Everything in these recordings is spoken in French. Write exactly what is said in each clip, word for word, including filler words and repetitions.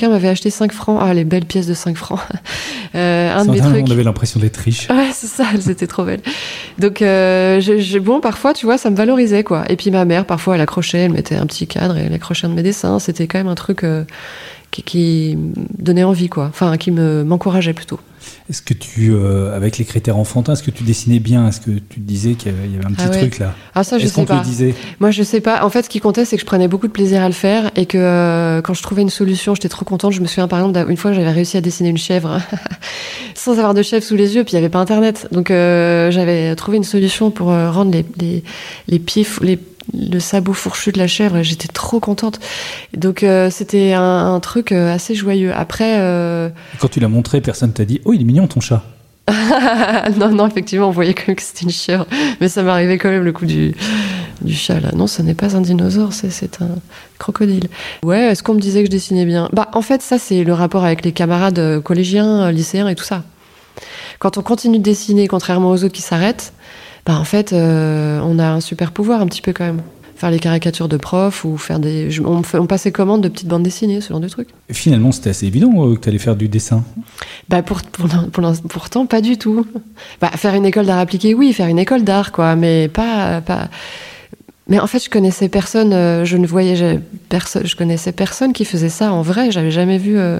quelqu'un m'avait acheté cinq francs. Ah, les belles pièces de cinq francs. euh, un de mes trucs. On avait l'impression d'être riche. Ouais, c'est ça, elles étaient trop belles. Donc, euh, je, je, bon, parfois, tu vois, ça me valorisait, quoi. Et puis ma mère, parfois, elle accrochait, elle mettait un petit cadre et elle accrochait un de mes dessins. C'était quand même un truc euh, qui, qui donnait envie, quoi. Enfin, qui me, m'encourageait plutôt. Est-ce que tu, euh, avec les critères enfantins, est-ce que tu dessinais bien ? Est-ce que tu te disais qu'il y avait un petit ah ouais. truc là ? Ah ça, je est-ce sais qu'on pas. te le disait ? Moi, je sais pas. En fait, ce qui comptait, c'est que je prenais beaucoup de plaisir à le faire et que euh, quand je trouvais une solution, j'étais trop contente. Je me souviens, par exemple, une fois, j'avais réussi à dessiner une chèvre sans avoir de chèvre sous les yeux, puis il y avait pas Internet. Donc, euh, j'avais trouvé une solution pour euh, rendre les, les, les pieds, les le sabot fourchu de la chèvre, et j'étais trop contente. Donc euh, c'était un, un truc euh, assez joyeux. Après, euh... quand tu l'as montré, personne t'a dit « Oh, il est mignon ton chat !» Non, non, effectivement, on voyait quand même que c'était une chèvre. Mais ça m'arrivait quand même le coup du, du chat, là. Non, ce n'est pas un dinosaure, c'est, c'est un crocodile. Ouais, est-ce qu'on me disait que je dessinais bien ? Bah, en fait, ça, c'est le rapport avec les camarades collégiens, lycéens et tout ça. Quand on continue de dessiner, contrairement aux autres qui s'arrêtent, bah en fait, euh, on a un super pouvoir un petit peu quand même. Faire les caricatures de profs ou faire des... On, on passait commande de petites bandes dessinées, ce genre de trucs. Finalement, c'était assez évident euh, que tu allais faire du dessin. Bah pour, pour, pour, pourtant, pas du tout. Bah, faire une école d'art appliqué, oui, faire une école d'art, quoi, mais pas... pas... Mais en fait, je connaissais personne, euh, je ne voyais je, personne, je connaissais personne qui faisait ça en vrai. J'avais jamais vu... Euh,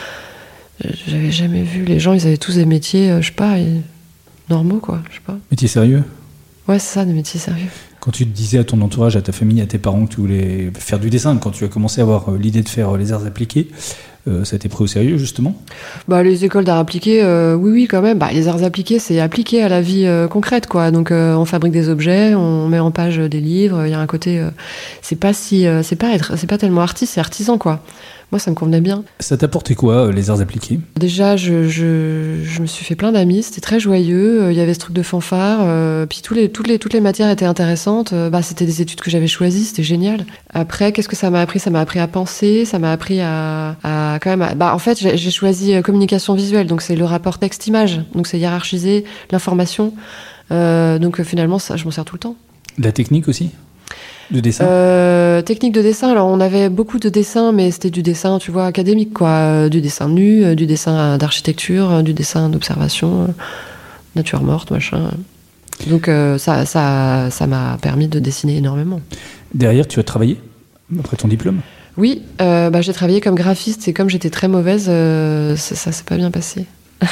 j'avais jamais vu... Les gens, ils avaient tous des métiers, euh, je sais pas... Et... normaux, quoi, je sais pas. Métier sérieux ? Ouais, c'est ça, des métiers sérieux. Quand tu te disais à ton entourage, à ta famille, à tes parents que tu voulais faire du dessin, quand tu as commencé à avoir l'idée de faire les arts appliqués, euh, ça a été pris au sérieux, justement ? Bah, les écoles d'arts appliqués, euh, oui, oui, quand même. Bah, les arts appliqués, c'est appliqué à la vie euh, concrète, quoi. Donc, euh, on fabrique des objets, on met en page des livres. Il y a un côté, euh, c'est pas si, euh, c'est pas être, c'est pas tellement artiste, c'est artisan, quoi. Moi, ça me convenait bien. Ça t'apportait quoi, euh, les arts appliqués ? Déjà, je, je, je me suis fait plein d'amis, c'était très joyeux. Il y avait ce truc de fanfare, euh, puis tous les, toutes, les, toutes les matières étaient intéressantes. Euh, bah, c'était des études que j'avais choisies, c'était génial. Après, qu'est-ce que ça m'a appris ? Ça m'a appris à penser, ça m'a appris à, à quand même... À, bah, en fait, j'ai, j'ai choisi communication visuelle, donc c'est le rapport texte-image. Donc c'est hiérarchiser l'information. Euh, donc finalement, ça, je m'en sers tout le temps. De la technique aussi ? De dessin euh, Technique de dessin, alors on avait beaucoup de dessins, mais c'était du dessin, tu vois, académique, quoi. Euh, du dessin nu, euh, du dessin d'architecture, euh, du dessin d'observation, euh, nature morte, machin. Donc euh, ça, ça, ça m'a permis de dessiner énormément. Derrière, tu as travaillé après ton diplôme ? Oui, euh, bah, j'ai travaillé comme graphiste, et comme j'étais très mauvaise, euh, ça, ça s'est pas bien passé.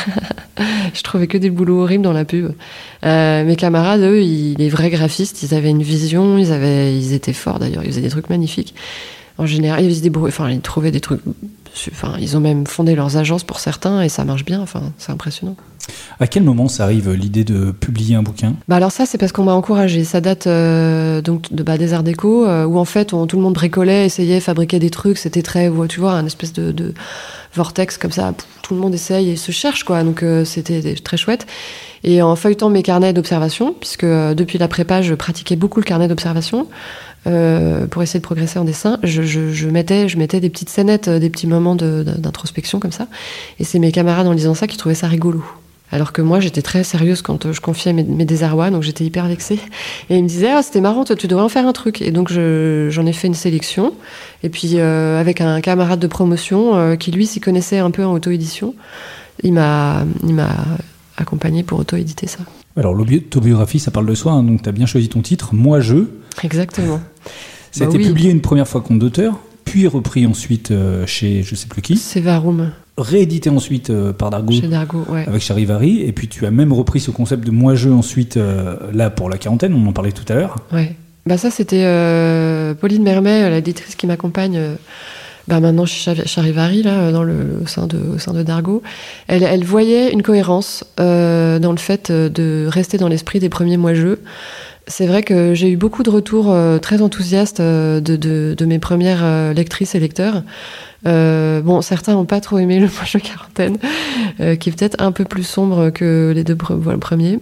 Je trouvais que des boulots horribles dans la pub. Euh, mes camarades, eux, ils, les vrais graphistes, ils avaient une vision, ils avaient, ils étaient forts d'ailleurs, ils faisaient des trucs magnifiques. En général, ils se débrouillaient, enfin, ils trouvaient des trucs, enfin, ils ont même fondé leurs agences pour certains et ça marche bien. Enfin, c'est impressionnant. À quel moment ça arrive, l'idée de publier un bouquin ? Bah alors ça, c'est parce qu'on m'a encouragée. Ça date euh, donc de bah, des arts déco, euh, où en fait, on, tout le monde bricolait, essayait, fabriquait des trucs. C'était très, tu vois, un espèce de, de vortex comme ça. Tout le monde essaye et se cherche, quoi. Donc euh, c'était très chouette. Et en feuilletant mes carnets d'observation, puisque euh, depuis la prépa, je pratiquais beaucoup le carnet d'observation, euh, pour essayer de progresser en dessin, je, je, je, mettais, je mettais des petites scénettes, des petits moments de, d'introspection comme ça. Et c'est mes camarades, en lisant ça, qui trouvaient ça rigolo. Alors que moi, j'étais très sérieuse quand je confiais mes, mes désarrois, donc j'étais hyper vexée. Et ils me disaient, ah, c'était marrant, toi, tu devrais en faire un truc. Et donc, je, j'en ai fait une sélection. Et puis, euh, avec un camarade de promotion euh, qui, lui, s'y connaissait un peu en auto-édition, il m'a, il m'a accompagné pour auto-éditer ça. Alors, l'autobiographie, ça parle de soi, hein, donc tu as bien choisi ton titre, Moi, je. Exactement. Ça a bah été oui. publié une première fois compte d'auteur, puis repris ensuite euh, chez je sais plus qui. C'est Varum. Réédité ensuite euh, par Dargaud, chez Dargaud, ouais. Avec Charivari, et puis tu as même repris ce concept de moi-je ensuite, euh, là pour la quarantaine, on en parlait tout à l'heure. Ouais. Bah ça c'était euh, Pauline Mermet, l'éditrice qui m'accompagne, euh, bah maintenant chez Charivari, là, dans le, au sein de, au sein de Dargaud. Elle, elle voyait une cohérence euh, dans le fait de rester dans l'esprit des premiers moi-je. C'est vrai que j'ai eu beaucoup de retours euh, très enthousiastes euh, de, de, de mes premières euh, lectrices et lecteurs. Euh, bon, certains n'ont pas trop aimé le Moi-je quarantaine, euh, qui est peut-être un peu plus sombre que les deux pre- voilà, premiers.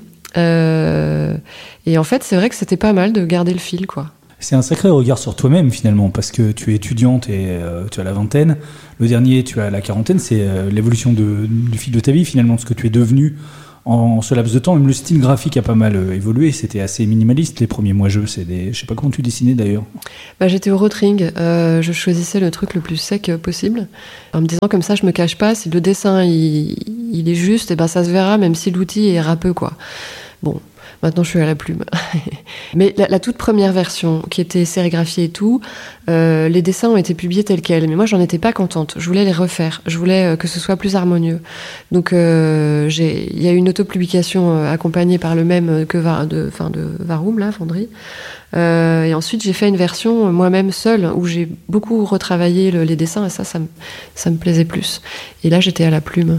Euh, et en fait, c'est vrai que c'était pas mal de garder le fil, quoi. C'est un sacré regard sur toi-même, finalement, parce que tu es étudiante et euh, tu as la vingtaine. Le dernier, tu as la quarantaine, c'est euh, l'évolution de, du fil de ta vie, finalement, ce que tu es devenu en ce laps de temps, même le style graphique a pas mal euh, évolué. C'était assez minimaliste les premiers mois jeux. C'est des, je sais pas comment tu dessinais d'ailleurs. Bah, j'étais au Rotring. Euh, je choisissais le truc le plus sec euh, possible, en me disant comme ça, je me cache pas. Si le dessin il, il est juste, et ben ça se verra, même si l'outil est râpeux, quoi. Bon. Maintenant, je suis à la plume. Mais la, la toute première version, qui était sérigraphiée et tout, euh, les dessins ont été publiés tels quels. Mais moi, j'en étais pas contente. Je voulais les refaire. Je voulais euh, que ce soit plus harmonieux. Donc, euh, il y a eu une autopublication euh, accompagnée par le même que Var, de, fin de Varoum, là, Fonderie. Euh, et ensuite, j'ai fait une version euh, moi-même seule, où j'ai beaucoup retravaillé le, les dessins, et ça, ça me, ça me plaisait plus. Et là, j'étais à la plume.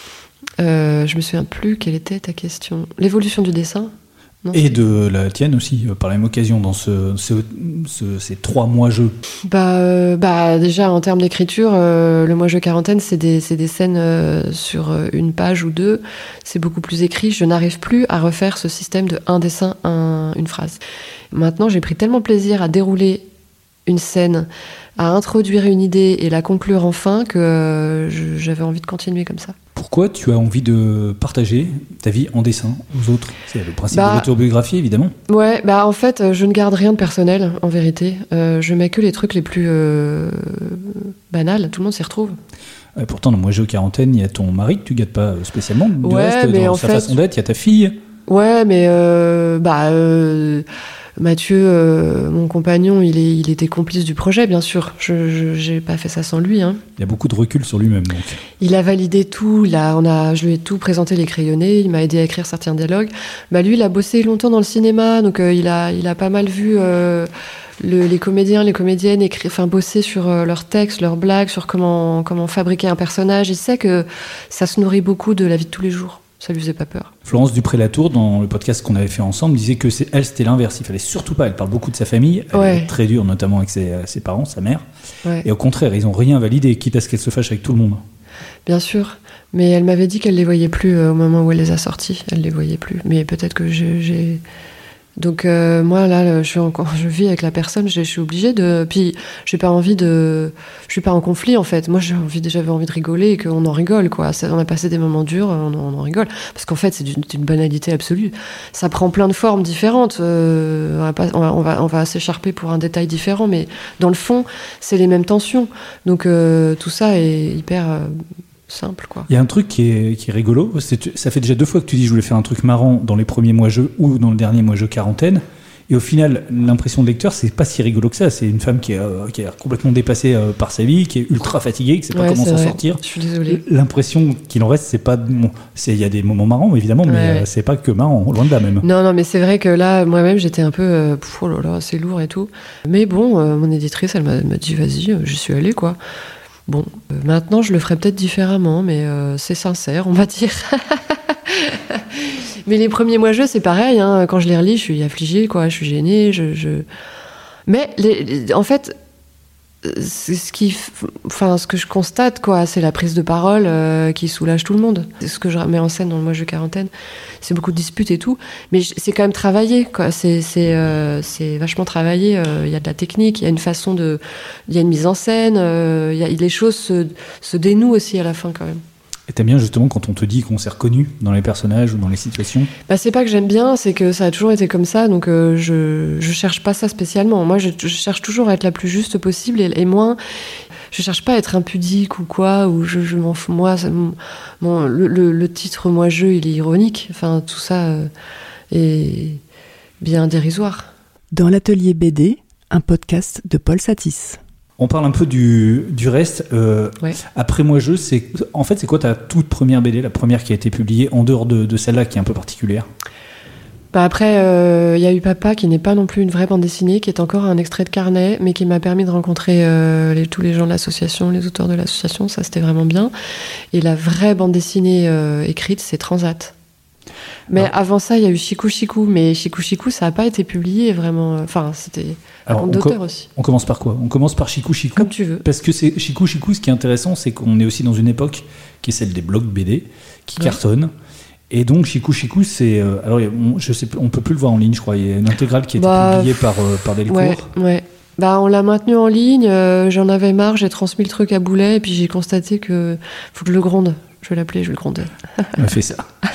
Euh, je me souviens plus quelle était ta question. L'évolution du dessin ? Non, et de la tienne aussi, euh, par la même occasion, dans ce, ce, ce, ces trois mois jeux. Bah, euh, bah déjà, en termes d'écriture, euh, le mois jeu quarantaine, c'est des, c'est des scènes euh, sur une page ou deux. C'est beaucoup plus écrit. Je n'arrive plus à refaire ce système de un dessin, un, une phrase. Maintenant, j'ai pris tellement plaisir à dérouler une scène, à introduire une idée et la conclure enfin, que euh, je, j'avais envie de continuer comme ça. Pourquoi tu as envie de partager ta vie en dessin aux autres ? C'est le principe bah, de l'autobiographie, évidemment. Ouais, bah en fait, je ne garde rien de personnel, en vérité. Euh, je mets que les trucs les plus euh, banals, tout le monde s'y retrouve. Euh, pourtant, dans Moi Jeu quarantaine, il y a ton mari que tu ne gâtes pas spécialement. Du ouais, reste, mais dans en sa fait... façon d'être, il y a ta fille. Ouais, mais euh, bah... Euh... Mathieu, euh, mon compagnon, il, est, il était complice du projet, bien sûr. Je n'ai pas fait ça sans lui. Hein. Il a beaucoup de recul sur lui-même, donc. Il a validé tout. Là, on a, je lui ai tout présenté, les crayonnés. Il m'a aidé à écrire certains dialogues. Bah, lui, il a bossé longtemps dans le cinéma, donc euh, il, a, il a pas mal vu euh, le, les comédiens, les comédiennes écrire, enfin, bosser sur euh, leurs textes, leurs blagues, sur comment, comment fabriquer un personnage. Il sait que ça se nourrit beaucoup de la vie de tous les jours. Ça lui faisait pas peur. Florence Dupré-Latour, dans le podcast qu'on avait fait ensemble, disait que c'est, elle, c'était l'inverse. Il fallait surtout pas. Elle parle beaucoup de sa famille. Elle ouais. est très dure, notamment avec ses, ses parents, sa mère. Ouais. Et au contraire, ils ont rien validé, quitte à ce qu'elle se fâche avec tout le monde. Bien sûr. Mais elle m'avait dit qu'elle les voyait plus euh, au moment où elle les a sortis. Elle les voyait plus. Mais peut-être que j'ai... j'ai... Donc euh, moi là, je suis encore, je vis avec la personne, je, je suis obligée de. Puis j'ai pas envie de, je suis pas en conflit en fait. Moi j'ai envie, j'avais envie de rigoler et qu'on en rigole quoi. Ça, on a passé des moments durs, on, on en rigole parce qu'en fait c'est d'une, d'une banalité absolue. Ça prend plein de formes différentes. Euh, on, va pas, on, va, on va, on va s'écharper pour un détail différent, mais dans le fond c'est les mêmes tensions. Donc euh, tout ça est hyper. Euh, simple quoi. Il y a un truc qui est, qui est rigolo, c'est, ça fait déjà deux fois que tu dis je voulais faire un truc marrant dans les premiers mois jeux ou dans le dernier mois jeu quarantaine, et au final l'impression de lecteur c'est pas si rigolo que ça, c'est une femme qui est, euh, qui est complètement dépassée euh, par sa vie, qui est ultra fatiguée, qui sait pas ouais, comment s'en vrai. sortir. Je suis désolée. L'impression qu'il en reste c'est pas, bon, c'est, il y a des moments marrants évidemment, mais ouais. euh, c'est pas que marrant, loin de là même. Non non mais c'est vrai que là moi-même j'étais un peu, euh, pff, oh là là c'est lourd et tout, mais bon euh, mon éditrice elle m'a, elle m'a dit vas-y, euh, j'y suis allée quoi. Bon, euh, maintenant je le ferai peut-être différemment, mais euh, c'est sincère, on va dire. Mais les premiers mois jeux, c'est pareil. Hein, quand je les relis, je suis affligée, quoi. Je suis gênée. Je, je... Mais les, les, en fait, c'est ce qui, enfin, ce que je constate, quoi, c'est la prise de parole euh, qui soulage tout le monde. C'est ce que je mets en scène dans le Moi Jeu quarantaine. C'est beaucoup de disputes et tout, mais c'est quand même travaillé, quoi. C'est, c'est, euh, c'est vachement travaillé. Il euh, y a de la technique, il y a une façon de, il y a une mise en scène. Euh, y a, les choses se, se dénouent aussi à la fin, quand même. Et t'aimes bien justement quand on te dit qu'on s'est reconnu dans les personnages ou dans les situations ? Bah c'est pas que j'aime bien, c'est que ça a toujours été comme ça, donc euh, je je cherche pas ça spécialement. Moi je, je cherche toujours à être la plus juste possible et, et moins. Je cherche pas à être impudique ou quoi, ou je, je m'en fous. Moi, ça, mon, le, le, le titre Moi Jeu, il est ironique. Enfin tout ça euh, est bien dérisoire. Dans l'atelier B D, un podcast de Paul Satis. On parle un peu du, du reste. Euh, ouais. Après Moi Jeu, c'est, en fait, c'est quoi ta toute première B D, la première qui a été publiée en dehors de, de celle-là qui est un peu particulière ? Bah après, il euh, y a eu Papa, qui n'est pas non plus une vraie bande dessinée, qui est encore un extrait de carnet, mais qui m'a permis de rencontrer euh, les, tous les gens de l'association, les auteurs de l'association. Ça, c'était vraiment bien. Et la vraie bande dessinée euh, écrite, c'est Transat. Mais ah. avant ça, il y a eu Chikou Chikou, mais Chikou Chikou, ça n'a pas été publié vraiment. Enfin, c'était un conte d'auteur co- aussi. On commence par quoi ? On commence par Chikou Chikou. Comme tu veux. Parce que c'est Chikou Chikou, ce qui est intéressant, c'est qu'on est aussi dans une époque qui est celle des blogs B D, qui ouais. cartonnent. Et donc Chikou Chikou, c'est euh, alors on, je sais, on peut plus le voir en ligne, je crois. Il y a une intégrale qui a été bah, publiée par euh, par Delcourt. Ouais, ouais. Bah, on l'a maintenu en ligne. Euh, j'en avais marre. J'ai transmis le truc à Boulet, et puis j'ai constaté que faut que je le gronde. Je vais l'appeler, je vais le gronder. On a fait ça.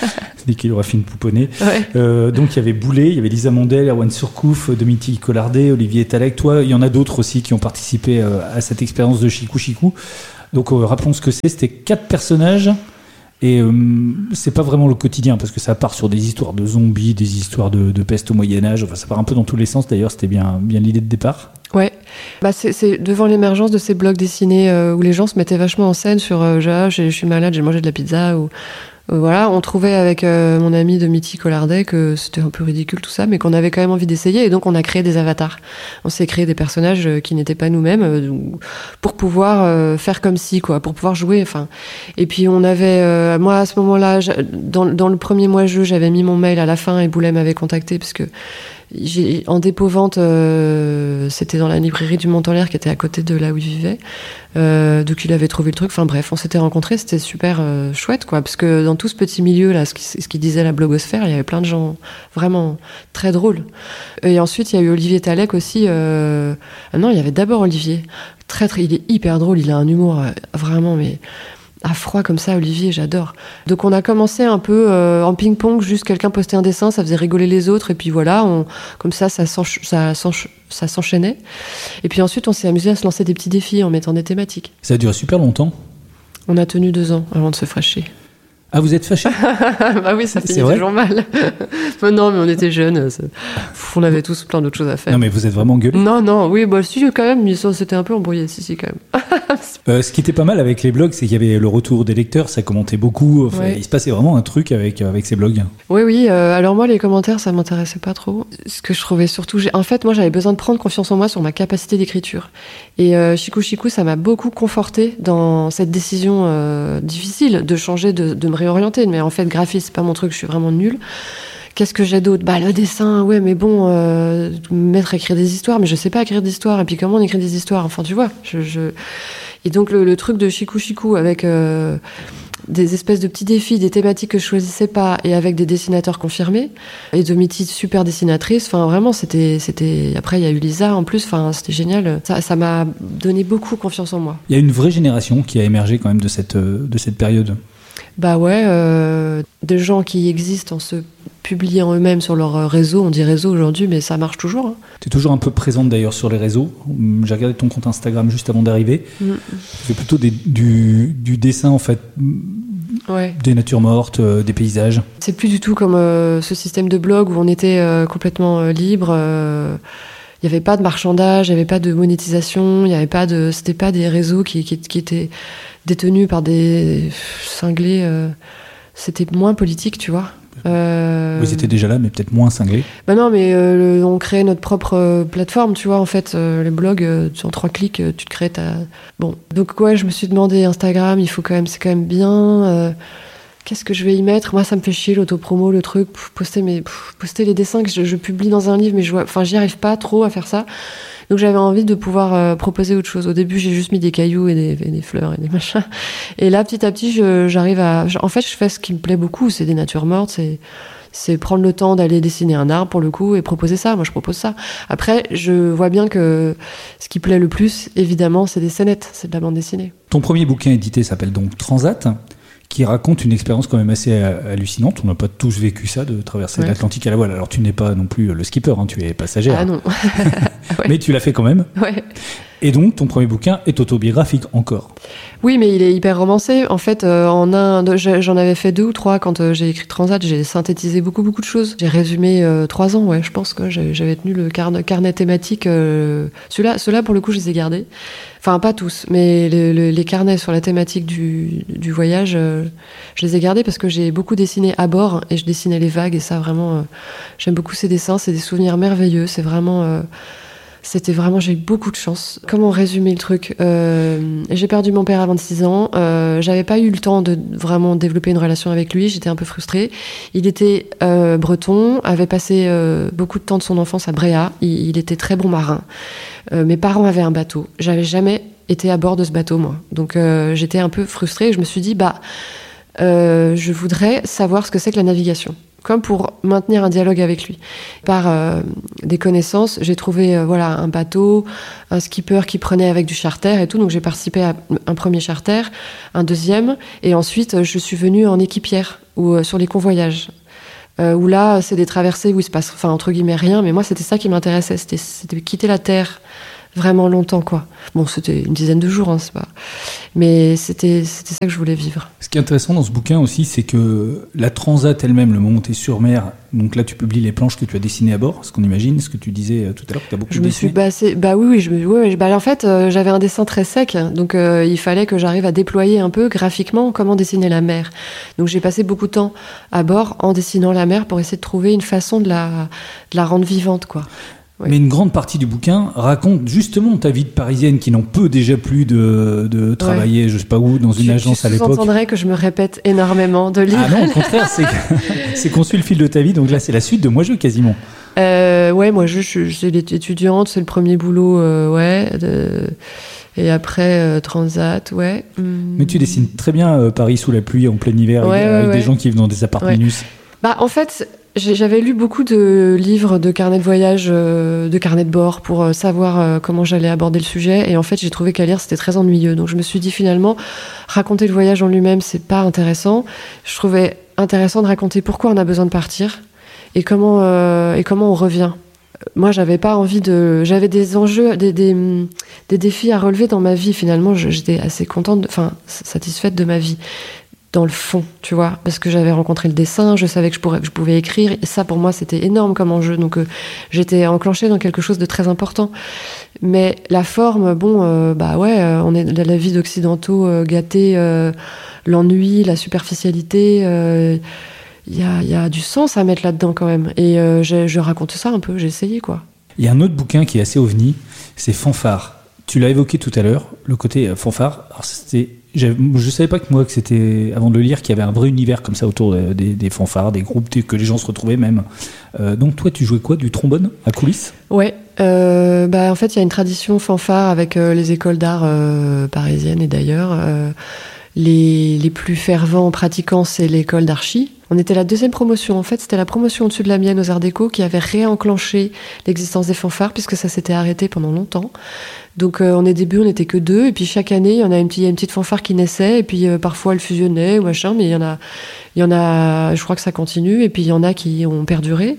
dès qu'il aura fini de pouponner. Ouais. Euh, donc il y avait Boulet, il y avait Lisa Mondel, Erwan Surcouf, Dominique Collardet, Olivier Talek. Toi, il y en a d'autres aussi qui ont participé euh, à cette expérience de Chikou Chikou. Donc euh, rappelons ce que c'est. C'était quatre personnages. Et euh, c'est pas vraiment le quotidien, parce que ça part sur des histoires de zombies, des histoires de, de peste au Moyen-Âge. Enfin, ça part un peu dans tous les sens. D'ailleurs, c'était bien, bien l'idée de départ. Ouais, bah c'est, c'est devant l'émergence de ces blogs dessinés euh, où les gens se mettaient vachement en scène sur euh, ah, je suis malade, j'ai mangé de la pizza, ou euh, voilà, on trouvait avec euh, mon ami Dominique Collardet que c'était un peu ridicule tout ça, mais qu'on avait quand même envie d'essayer, et donc on a créé des avatars. On s'est créé des personnages euh, qui n'étaient pas nous-mêmes euh, pour pouvoir euh, faire comme si, quoi, pour pouvoir jouer. Enfin, et puis on avait, euh, moi à ce moment-là, dans, dans le premier mois jeu, j'avais mis mon mail à la fin et Boulet m'avait contacté parce que j'ai, en dépôt-vente, euh, c'était dans la librairie du Mont-en-l'Air qui était à côté de là où il vivait. Euh, donc il avait trouvé le truc. Enfin bref, on s'était rencontrés, c'était super euh, chouette, quoi. Parce que dans tout ce petit milieu là, ce qui, ce qui disait la blogosphère, il y avait plein de gens vraiment très drôles. Et ensuite il y a eu Olivier Talek aussi. Euh... Ah non, il y avait d'abord Olivier. Très très, il est hyper drôle. Il a un humour euh, vraiment, mais à froid comme ça, Olivier, j'adore. Donc on a commencé un peu euh, en ping-pong, juste quelqu'un postait un dessin, ça faisait rigoler les autres, et puis voilà, on, comme ça, ça, s'ench- ça, s'ench- ça s'enchaînait. Et puis ensuite, on s'est amusé à se lancer des petits défis en mettant des thématiques. Ça a duré super longtemps. On a tenu deux ans avant de se fâcher. Ah, vous êtes fâchés? Bah oui, ça finit toujours mal. Mais non, mais on était jeunes, ça... on avait tous plein d'autres choses à faire. Non, mais vous êtes vraiment gueulés? Non, non, oui, bah si, quand même, mais ça, c'était un peu embrouillé, si, si, quand même. euh, ce qui était pas mal avec les blogs, c'est qu'il y avait le retour des lecteurs, ça commentait beaucoup, enfin, ouais. Il se passait vraiment un truc avec, avec ces blogs. Oui, oui, euh, alors moi, les commentaires, ça m'intéressait pas trop. Ce que je trouvais surtout... J'ai... En fait, moi, j'avais besoin de prendre confiance en moi sur ma capacité d'écriture. Et euh, Chikou Chikou, ça m'a beaucoup confortée dans cette décision euh, difficile de changer, de, de me réorienter. Mais en fait, graphiste, c'est pas mon truc, je suis vraiment nulle. Qu'est-ce que j'ai d'autre? Bah, le dessin, ouais, mais bon, euh, me mettre à écrire des histoires, mais je sais pas écrire des histoires. Et puis, comment on écrit des histoires? Enfin, tu vois, je... je... Et donc, le, le truc de Chikou Chikou avec... Euh, des espèces de petits défis, des thématiques que je choisissais pas, et avec des dessinateurs confirmés, et de mythiques super dessinatrices. Enfin, vraiment, c'était, c'était. Après, il y a eu Lisa en plus. Enfin, c'était génial. Ça, ça m'a donné beaucoup confiance en moi. Il y a une vraie génération qui a émergé quand même de cette de cette période. Bah ouais, euh, des gens qui existent en se publiant eux-mêmes sur leur réseau. On dit réseau aujourd'hui, mais ça marche toujours. Hein. Tu es toujours un peu présente d'ailleurs sur les réseaux. J'ai regardé ton compte Instagram juste avant d'arriver. Mm. Tu fais plutôt des, du, du dessin en fait, ouais. Des natures mortes, euh, des paysages. C'est plus du tout comme euh, ce système de blog où on était euh, complètement euh, libre. Euh, il n'y avait pas de marchandage, il n'y avait pas de monétisation, il y avait pas de, c'était pas des réseaux qui, qui, qui étaient détenus par des cinglés. Euh, c'était moins politique, tu vois. Euh... Vous étiez déjà là, mais peut-être moins cinglé. Bah non, mais euh, le, on créait notre propre euh, plateforme, tu vois. En fait, euh, les blogs, euh, en trois clics, euh, tu te crées ta. Bon, donc ouais, je me suis demandé Instagram, il faut quand même, c'est quand même bien. Euh, qu'est-ce que je vais y mettre? Moi, ça me fait chier l'autopromo, le truc, pff, poster mes, pff, poster les dessins que je, je publie dans un livre, mais je, enfin, j'y arrive pas trop à faire ça. Donc j'avais envie de pouvoir euh, proposer autre chose. Au début, j'ai juste mis des cailloux et des, et des fleurs et des machins. Et là, petit à petit, je, j'arrive à... En fait, je fais ce qui me plaît beaucoup. C'est des natures mortes. C'est, c'est prendre le temps d'aller dessiner un arbre, pour le coup, et proposer ça. Moi, je propose ça. Après, je vois bien que ce qui plaît le plus, évidemment, c'est des scénettes. C'est de la bande dessinée. Ton premier bouquin édité s'appelle donc Transat, qui raconte une expérience quand même assez hallucinante. On n'a pas tous vécu ça, de traverser ouais. l'Atlantique à la voile. Alors tu n'es pas non plus le skipper, hein, tu es passagère. Ah non. Ouais. Mais tu l'as fait quand même. Ouais. Et donc ton premier bouquin est autobiographique encore. Oui, mais il est hyper romancé. En fait, euh, en un, j'en avais fait deux ou trois quand euh, j'ai écrit Transat. J'ai synthétisé beaucoup, beaucoup de choses. J'ai résumé euh, trois ans, ouais. Je pense que j'avais, j'avais tenu le carnet, carnet thématique. Euh, ceux-là, ceux-là, pour le coup, je les ai gardés. Enfin, pas tous, mais les, les, les carnets sur la thématique du, du voyage, euh, je les ai gardés parce que j'ai beaucoup dessiné à bord et je dessinais les vagues et ça, vraiment, euh, j'aime beaucoup ces dessins. C'est des souvenirs merveilleux. C'est vraiment... Euh, C'était vraiment, j'ai eu beaucoup de chance. Comment résumer le truc? euh, J'ai perdu mon père à vingt-six ans. Euh, j'avais pas eu le temps de vraiment développer une relation avec lui. J'étais un peu frustrée. Il était euh, breton, avait passé euh, beaucoup de temps de son enfance à Bréa. Il, il était très bon marin. Euh, mes parents avaient un bateau. J'avais jamais été à bord de ce bateau, moi. Donc euh, j'étais un peu frustrée. Et je me suis dit, bah, euh, je voudrais savoir ce que c'est que la navigation. comme pour maintenir un dialogue avec lui. Par euh, des connaissances, j'ai trouvé euh, voilà, un bateau, un skipper qui prenait avec du charter et tout, donc j'ai participé à un premier charter, un deuxième, et ensuite je suis venue en équipière, ou euh, sur les convoyages. Euh, où là, c'est des traversées où il se passe, enfin, entre guillemets, rien, mais moi, c'était ça qui m'intéressait, c'était, c'était quitter la Terre vraiment longtemps, quoi. Bon, c'était une dizaine de jours, hein, c'est pas... Mais c'était, c'était ça que je voulais vivre. Ce qui est intéressant dans ce bouquin aussi, c'est que la transat elle-même, le moment où tu es sur mer, donc là, tu publies les planches que tu as dessinées à bord, ce qu'on imagine, ce que tu disais tout à l'heure, que tu as beaucoup je dessiné. Me suis bassée, bah oui, oui, je me, ouais, bah, en fait, euh, j'avais un dessin très sec, donc euh, il fallait que j'arrive à déployer un peu graphiquement comment dessiner la mer. Donc j'ai passé beaucoup de temps à bord en dessinant la mer pour essayer de trouver une façon de la, de la rendre vivante, quoi. Oui. Mais une grande partie du bouquin raconte justement ta vie de parisienne qui n'en peut déjà plus de, de travailler, ouais. je sais pas où, dans une tu, agence tu à l'époque. Tu sous-entendrais que je me répète énormément de livres. Ah non, au contraire, c'est, c'est qu'on suit le fil de ta vie, donc là c'est la suite de Moi Je quasiment. Euh, ouais, moi je, je, je suis étudiante, c'est le premier boulot, euh, ouais. De... Et après, euh, Transat, ouais. Hum... Mais tu dessines très bien euh, Paris sous la pluie en plein hiver, ouais, avec, ouais, avec ouais. des gens qui vivent dans des appartements. Bah, en fait, j'avais lu beaucoup de livres de carnets de voyage, euh, de carnets de bord pour euh, savoir euh, comment j'allais aborder le sujet. Et en fait, j'ai trouvé qu'à lire, c'était très ennuyeux. Donc, je me suis dit finalement, raconter le voyage en lui-même, c'est pas intéressant. Je trouvais intéressant de raconter pourquoi on a besoin de partir et comment, euh, et comment on revient. Moi, j'avais pas envie de... J'avais des enjeux, des, des, des défis à relever dans ma vie. Finalement, j'étais assez contente, enfin, satisfaite de ma vie. Dans le fond, tu vois, parce que j'avais rencontré le dessin, je savais que je, pourrais, que je pouvais écrire, et ça pour moi c'était énorme comme enjeu, donc euh, j'étais enclenchée dans quelque chose de très important. Mais la forme, bon, euh, bah ouais, euh, on est dans la vie d'occidentaux euh, gâtés, euh, l'ennui, la superficialité, il euh, y, a, y a du sens à mettre là-dedans quand même, et euh, je, je raconte ça un peu, j'ai essayé quoi. Il y a un autre bouquin qui est assez ovni, c'est Fanfare. Tu l'as évoqué tout à l'heure, le côté euh, fanfare, alors c'était... Je ne savais pas que moi, que c'était, avant de le lire, qu'il y avait un vrai univers comme ça autour des, des fanfares, des groupes, que les gens se retrouvaient même. Euh, donc toi, tu jouais quoi, du trombone à coulisses ? Ouais, euh, bah, en fait, il y a une tradition fanfare avec euh, les écoles d'art euh, parisiennes et d'ailleurs. Euh, les, les plus fervents pratiquants, c'est l'école d'archi. On était la deuxième promotion, en fait, c'était la promotion au-dessus de la mienne aux Arts Déco qui avait réenclenché l'existence des fanfares puisque ça s'était arrêté pendant longtemps. Donc euh, en début, on n'était que deux, et puis chaque année, il y en a une petite, une petite fanfare qui naissait, et puis euh, parfois elle fusionnait ou machin, mais il y en a, il y en a, je crois que ça continue, et puis il y en a qui ont perduré.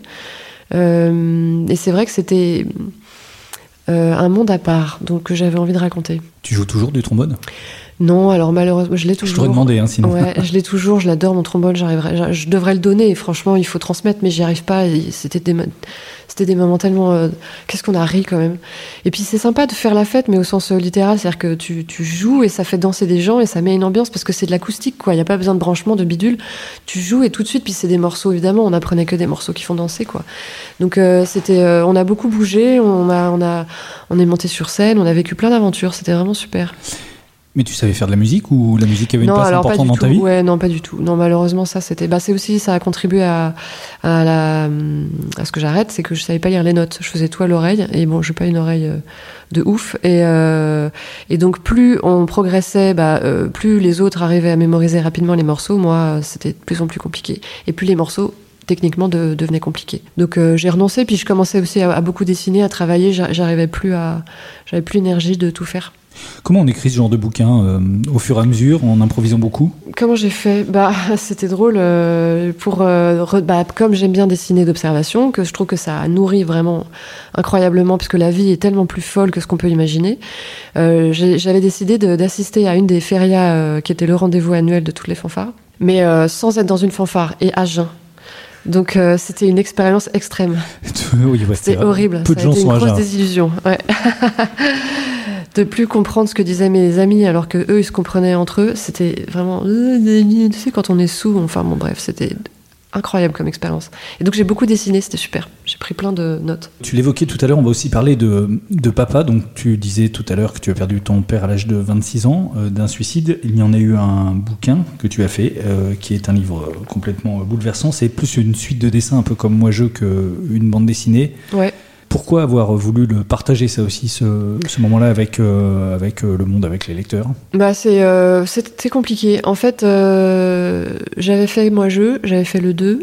Euh, et c'est vrai que c'était euh, un monde à part, donc que j'avais envie de raconter. Tu joues toujours du trombone ? Non, alors malheureusement, je l'ai toujours. Je t'aurais demandé, hein, sinon. Ouais, je l'ai toujours, je l'adore, mon trombone, j'arriverai, je devrais le donner, et franchement, il faut transmettre, mais j'y arrive pas, c'était des... C'était des moments tellement... Euh, qu'est-ce qu'on a ri quand même. Et puis c'est sympa de faire la fête, mais au sens euh, littéral, c'est-à-dire que tu, tu joues et ça fait danser des gens et ça met une ambiance parce que c'est de l'acoustique, quoi. Il n'y a pas besoin de branchement, de bidule. Tu joues et tout de suite, puis c'est des morceaux, évidemment, on apprenait que des morceaux qui font danser, quoi. Donc euh, c'était... Euh, on a beaucoup bougé, on, a, on, a, on est monté sur scène, on a vécu plein d'aventures, c'était vraiment super. Mais tu savais faire de la musique ou la musique avait une non, place alors importante pas du dans tout. ta vie ? Ouais, non, pas du tout. Non, malheureusement, ça, c'était. Bah, c'est aussi, ça a contribué à, à, la, à ce que j'arrête, c'est que je savais pas lire les notes. Je faisais tout à l'oreille, et bon, j'ai pas une oreille de ouf. Et, euh, et donc, plus on progressait, bah, euh, plus les autres arrivaient à mémoriser rapidement les morceaux. Moi, c'était de plus en plus compliqué. Et plus les morceaux, techniquement, de, devenaient compliqués. Donc, euh, j'ai renoncé, puis je commençais aussi à, à beaucoup dessiner, à travailler. J'arrivais plus à, j'avais plus l'énergie de tout faire. Comment on écrit ce genre de bouquin euh, au fur et à mesure, en improvisant beaucoup ? Comment j'ai fait ? Bah, c'était drôle. Euh, pour, euh, re, bah, comme j'aime bien dessiner d'observation, que je trouve que ça nourrit vraiment incroyablement, parce que la vie est tellement plus folle que ce qu'on peut imaginer, euh, j'avais décidé de, d'assister à une des férias euh, qui était le rendez-vous annuel de toutes les fanfares, mais euh, sans être dans une fanfare et à jeun. Donc euh, c'était une expérience extrême. Oui, ouais, c'était horrible. Peu de ça a gens été sont une grosse à désillusion. Ouais. De plus comprendre ce que disaient mes amis alors que eux ils se comprenaient entre eux, c'était vraiment tu sais quand on est sous, enfin bon bref, c'était incroyable comme expérience. Et donc j'ai beaucoup dessiné, c'était super. J'ai pris plein de notes. Tu l'évoquais tout à l'heure, on va aussi parler de, de papa. Donc tu disais tout à l'heure que tu as perdu ton père à l'âge de vingt-six ans euh, d'un suicide. Il y en a eu un bouquin que tu as fait, euh, qui est un livre complètement bouleversant. C'est plus une suite de dessins, un peu comme Moi Je, qu'une bande dessinée. Ouais. Pourquoi avoir voulu le partager, ça aussi, ce, ce moment-là avec, euh, avec euh, le monde, avec les lecteurs ? Bah c'est, euh, c'est, c'est compliqué. En fait, euh, j'avais fait Moi Je, j'avais fait le deux.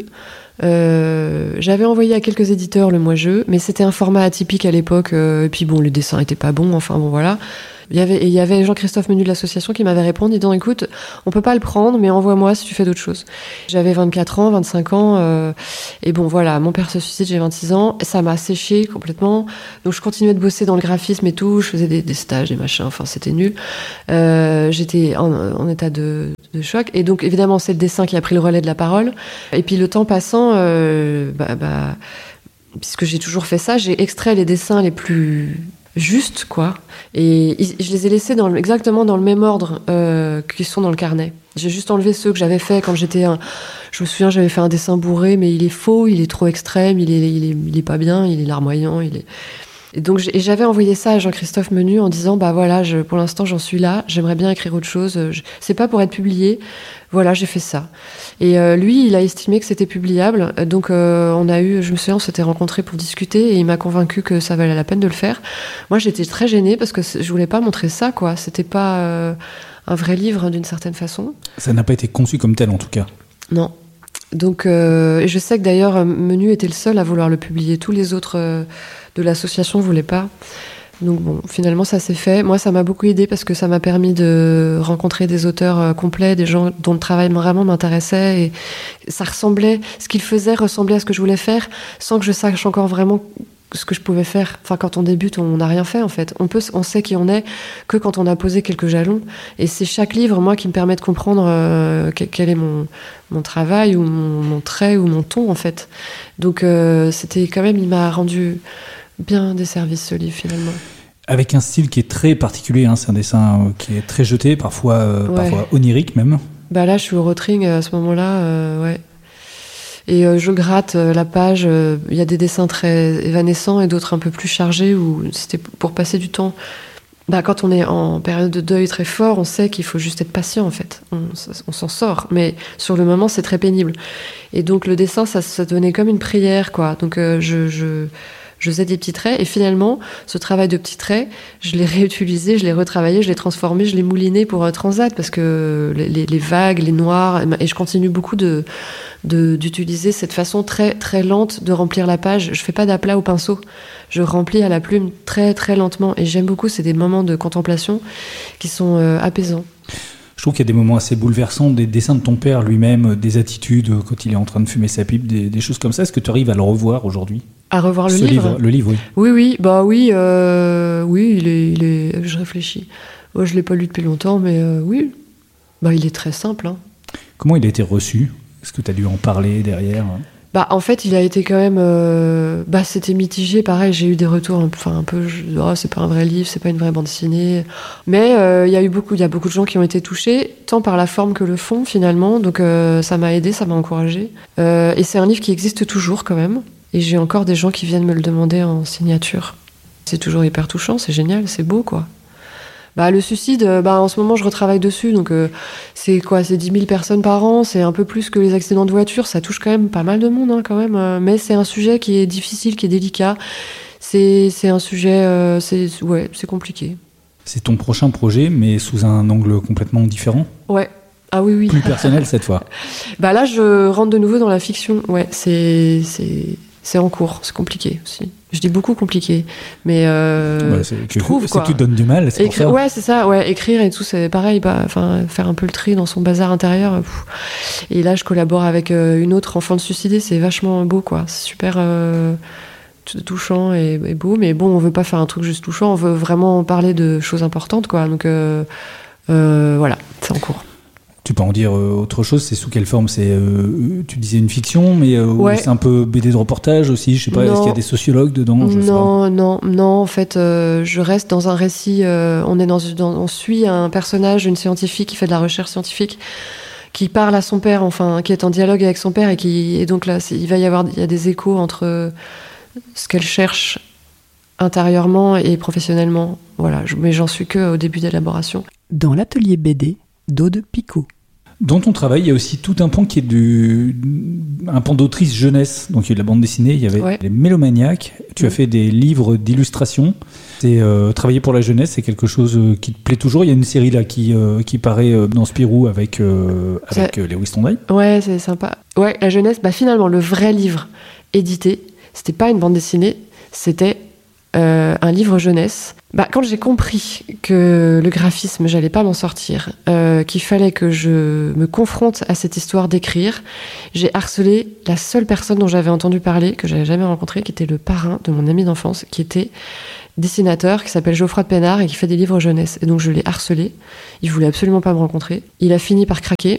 Euh, j'avais envoyé à quelques éditeurs le Moi-Je, mais c'était un format atypique à l'époque. Euh, et puis bon, le dessin était pas bon. Enfin bon, voilà. Il y avait, et il y avait Jean-Christophe Menu de l'association qui m'avait répondu disant écoute, on peut pas le prendre, mais envoie-moi si tu fais d'autres choses. J'avais vingt-quatre ans, vingt-cinq ans, euh, et bon voilà, mon père se suicide, j'ai vingt-six ans, et ça m'a séché complètement. Donc je continuais de bosser dans le graphisme et tout, je faisais des, des stages, des machins, enfin c'était nul. Euh, j'étais en, en état de, de choc, et donc évidemment c'est le dessin qui a pris le relais de la parole. Et puis le temps passant, euh, bah, bah, puisque j'ai toujours fait ça, j'ai extrait les dessins les plus juste quoi, et je les ai laissés dans le, exactement dans le même ordre euh, qu'ils sont dans le carnet. J'ai juste enlevé ceux que j'avais fait quand j'étais un... je me souviens, j'avais fait un dessin bourré, mais il est faux, il est trop extrême, il est, il est, il est pas bien, il est larmoyant, il est... Et donc j'ai, et j'avais envoyé ça à Jean-Christophe Menu en disant bah voilà, je, pour l'instant j'en suis là, j'aimerais bien écrire autre chose, je, c'est pas pour être publié, voilà, j'ai fait ça. Et euh, lui, il a estimé que c'était publiable, donc euh, on a eu, je me souviens, on s'était rencontrés pour discuter et il m'a convaincu que ça valait la peine de le faire. Moi, j'étais très gênée parce que je voulais pas montrer ça, quoi. C'était pas euh, un vrai livre d'une certaine façon. Ça n'a pas été conçu comme tel, en tout cas. Non. Donc, euh, et je sais que d'ailleurs, Menu était le seul à vouloir le publier. Tous les autres euh, de l'association ne voulaient pas. Donc bon, finalement, ça s'est fait. Moi, ça m'a beaucoup aidé parce que ça m'a permis de rencontrer des auteurs euh, complets, des gens dont le travail vraiment m'intéressait. Et ça ressemblait, ce qu'ils faisaient ressemblait à ce que je voulais faire, sans que je sache encore vraiment ce que je pouvais faire. Enfin, quand on débute, on n'a rien fait, en fait. On peut, on sait qui on est que quand on a posé quelques jalons. Et c'est chaque livre, moi, qui me permet de comprendre euh, quel est mon, mon travail, ou mon, mon trait, ou mon ton, en fait. Donc, euh, c'était quand même, il m'a rendu bien des services, ce livre, finalement. Avec un style qui est très particulier, hein. C'est un dessin euh, qui est très jeté, parfois, euh, Ouais. parfois onirique, même. Bah là, je suis au Rotring à ce moment-là, euh, ouais. Et euh, je gratte euh, la page. Il euh, y a des dessins très évanescents et d'autres un peu plus chargés où c'était pour passer du temps. Bah, quand on est en période de deuil très fort, on sait qu'il faut juste être patient, en fait. On, on s'en sort. Mais sur le moment, c'est très pénible. Et donc, le dessin, ça, ça devenait comme une prière, quoi. Donc, euh, je... je Je faisais des petits traits et finalement, ce travail de petits traits, je l'ai réutilisé, je l'ai retravaillé, je l'ai transformé, je l'ai mouliné pour euh, Transat parce que les, les, les vagues, les noirs, et je continue beaucoup de, de, d'utiliser cette façon très, très lente de remplir la page. Je fais pas d'aplat au pinceau, je remplis à la plume très, très lentement et j'aime beaucoup, c'est des moments de contemplation qui sont euh, apaisants. Je trouve qu'il y a des moments assez bouleversants, des dessins de ton père lui-même, des attitudes quand il est en train de fumer sa pipe, des, des choses comme ça. Est-ce que tu arrives à le revoir aujourd'hui ? À revoir le Ce livre, livre Le livre, oui. Oui, oui, bah oui, euh, oui, il est, il est, je réfléchis. Moi, je l'ai pas lu depuis longtemps, mais euh, oui, bah il est très simple. Hein. Comment il a été reçu ? Est-ce que tu as dû en parler derrière ? Bah en fait, il a été quand même, euh, bah c'était mitigé. Pareil, j'ai eu des retours, enfin un peu, je, oh, c'est pas un vrai livre, c'est pas une vraie bande dessinée. Mais euh, il y a eu beaucoup, il y a beaucoup de gens qui ont été touchés, tant par la forme que le fond finalement. Donc euh, ça m'a aidé, ça m'a encouragé. Euh, et c'est un livre qui existe toujours quand même. Et j'ai encore des gens qui viennent me le demander en signature. C'est toujours hyper touchant, c'est génial, c'est beau, quoi. Bah, le suicide, bah, en ce moment, je retravaille dessus. Donc, euh, c'est quoi ? C'est dix mille personnes par an. C'est un peu plus que les accidents de voiture. Ça touche quand même pas mal de monde, hein, quand même. Euh, mais c'est un sujet qui est difficile, qui est délicat. C'est, c'est un sujet... Euh, c'est, ouais, c'est compliqué. C'est ton prochain projet, mais sous un angle complètement différent ? Ouais. Ah oui, oui. Plus personnel, cette fois ? Bah là, je rentre de nouveau dans la fiction. Ouais, c'est... c'est... C'est en cours, c'est compliqué aussi. Je dis beaucoup compliqué, mais euh, bah, c'est que, je trouve c'est quoi. que tu te donnes du mal, c'est Écrire, pour ça. ouais, c'est ça. Ouais, écrire et tout, c'est pareil. Bah, enfin, faire un peu le tri dans son bazar intérieur. Pff. Et là, je collabore avec euh, une autre enfant de suicidé. C'est vachement beau, quoi. C'est super euh, touchant et, et beau. Mais bon, on veut pas faire un truc juste touchant. On veut vraiment parler de choses importantes, quoi. Donc euh, euh, voilà, c'est en cours. Tu peux en dire euh, autre chose ? C'est sous quelle forme ? C'est, euh, tu disais une fiction, mais euh, ouais. c'est un peu B D de reportage aussi. Je sais pas. Non. Est-ce qu'il y a des sociologues dedans ? Je Non, non, non. En fait, euh, je reste dans un récit. Euh, on est dans, dans, on suit un personnage, une scientifique qui fait de la recherche scientifique, qui parle à son père, enfin, qui est en dialogue avec son père et qui, et donc là, il va y avoir, il y a des échos entre ce qu'elle cherche intérieurement et professionnellement. Voilà. Je, mais j'en suis que au début d'élaboration. Dans l'atelier B D d'Aude Picot. Dans ton travail, il y a aussi tout un pan qui est du, un pan d'autrice jeunesse. Donc il y a eu de la bande dessinée, il y avait Ouais. les Mélomaniacs. Tu Mmh. as fait des livres d'illustration. C'est euh, travailler pour la jeunesse, c'est quelque chose euh, qui te plaît toujours. Il y a une série là qui euh, qui paraît euh, dans Spirou avec euh, avec euh, Lewis Tonday. Ouais, c'est sympa. Ouais, la jeunesse, bah finalement, le vrai livre édité, c'était pas une bande dessinée, c'était euh, un livre jeunesse. Bah, quand j'ai compris que le graphisme, j'allais pas m'en sortir, euh, qu'il fallait que je me confronte à cette histoire d'écrire, j'ai harcelé la seule personne dont j'avais entendu parler, que j'avais jamais rencontré, qui était le parrain de mon ami d'enfance, qui était dessinateur, qui s'appelle Geoffroy de Pénard et qui fait des livres jeunesse. Et donc je l'ai harcelé. Il voulait absolument pas me rencontrer. Il a fini par craquer.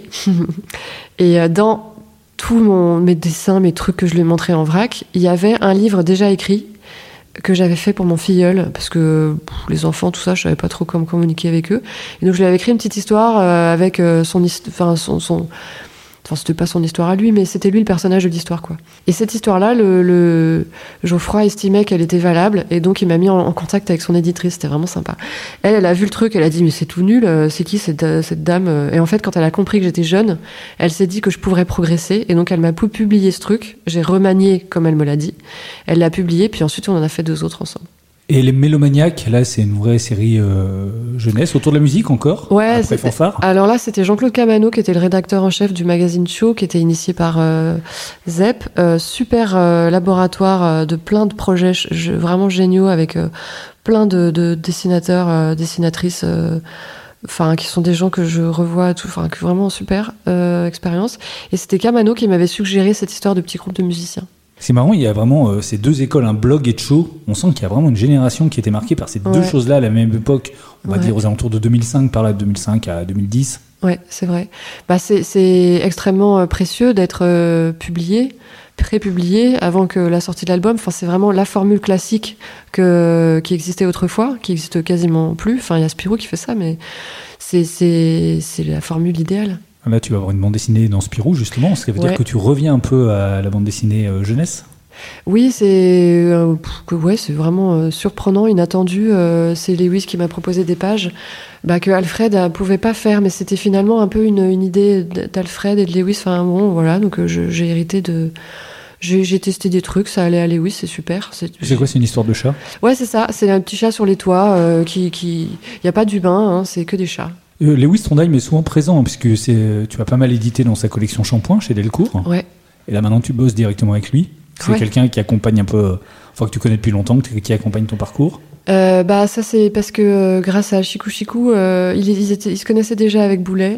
Et euh, dans tous mon, mes dessins, mes trucs que je lui ai montrés en vrac, il y avait un livre déjà écrit que j'avais fait pour mon filleul, parce que pff, les enfants, tout ça, je savais pas trop comment communiquer avec eux. Et donc je lui avais écrit une petite histoire euh, avec euh, son, hist- enfin, son, son, enfin c'était pas son histoire à lui, mais c'était lui le personnage de l'histoire, quoi. Et cette histoire-là, le, le Geoffroy estimait qu'elle était valable, et donc il m'a mis en, en contact avec son éditrice. C'était vraiment sympa. Elle, elle a vu le truc, elle a dit mais c'est tout nul, euh, c'est qui cette, euh, cette dame? Et en fait, quand elle a compris que j'étais jeune, elle s'est dit que je pourrais progresser, et donc elle m'a pu publier ce truc. J'ai remanié comme elle me l'a dit. Elle l'a publié, puis ensuite on en a fait deux autres ensemble. Et les Mélomaniacs, là, c'est une vraie série euh, jeunesse autour de la musique encore. Ouais, après c'était- Fanfare. Alors là, c'était Jean-Claude Camano qui était le rédacteur en chef du magazine Show, qui était initié par euh, Zep. Euh, super euh, laboratoire euh, de plein de projets ch- je- vraiment géniaux avec euh, plein de, de dessinateurs, euh, dessinatrices, euh, enfin qui sont des gens que je revois, tout, enfin que vraiment super euh, expérience. Et c'était Camano qui m'avait suggéré cette histoire de petit groupe de musiciens. C'est marrant, il y a vraiment euh, ces deux écoles, un blog et de show. On sent qu'il y a vraiment une génération qui était marquée par ces deux Ouais. choses-là à la même époque. On va Ouais. dire aux alentours de deux mille cinq, par là, de deux mille cinq à deux mille dix. Ouais, c'est vrai. Bah, c'est, c'est extrêmement euh, précieux d'être euh, publié, pré-publié avant que la sortie de l'album. Enfin, c'est vraiment la formule classique que, qui existait autrefois, qui existe quasiment plus. Enfin, il y a Spirou qui fait ça, mais c'est, c'est, c'est la formule idéale. Là, tu vas avoir une bande dessinée dans Spirou, justement. Ce qui veut Ouais. dire que tu reviens un peu à la bande dessinée euh, jeunesse. Oui, c'est euh, pff, que ouais, c'est vraiment euh, surprenant, inattendu. Euh, c'est Lewis qui m'a proposé des pages bah, que Alfred ne pouvait pas faire, mais c'était finalement un peu une, une idée d'Alfred et de Lewis. Enfin bon, voilà, donc euh, je- j'ai hérité de. J'ai, j'ai testé des trucs, ça allait à Lewis, c'est super. C'est, C'est quoi, c'est une histoire de chat? Ouais, c'est ça. C'est un petit chat sur les toits euh, qui, qui, il y a pas d'humain, hein, c'est que des chats. euh, Lewis Trondheim est souvent présent, hein, puisque c'est, tu as pas mal édité dans sa collection Shampoing chez Delcourt. Ouais. Et là, maintenant, tu bosses directement avec lui. C'est Ouais. quelqu'un qui accompagne un peu, enfin, que tu connais depuis longtemps, que- qui accompagne ton parcours. Euh, bah ça c'est parce que euh, grâce à Chikou Chikou, euh, ils, ils, étaient, ils se connaissaient déjà avec Boulet.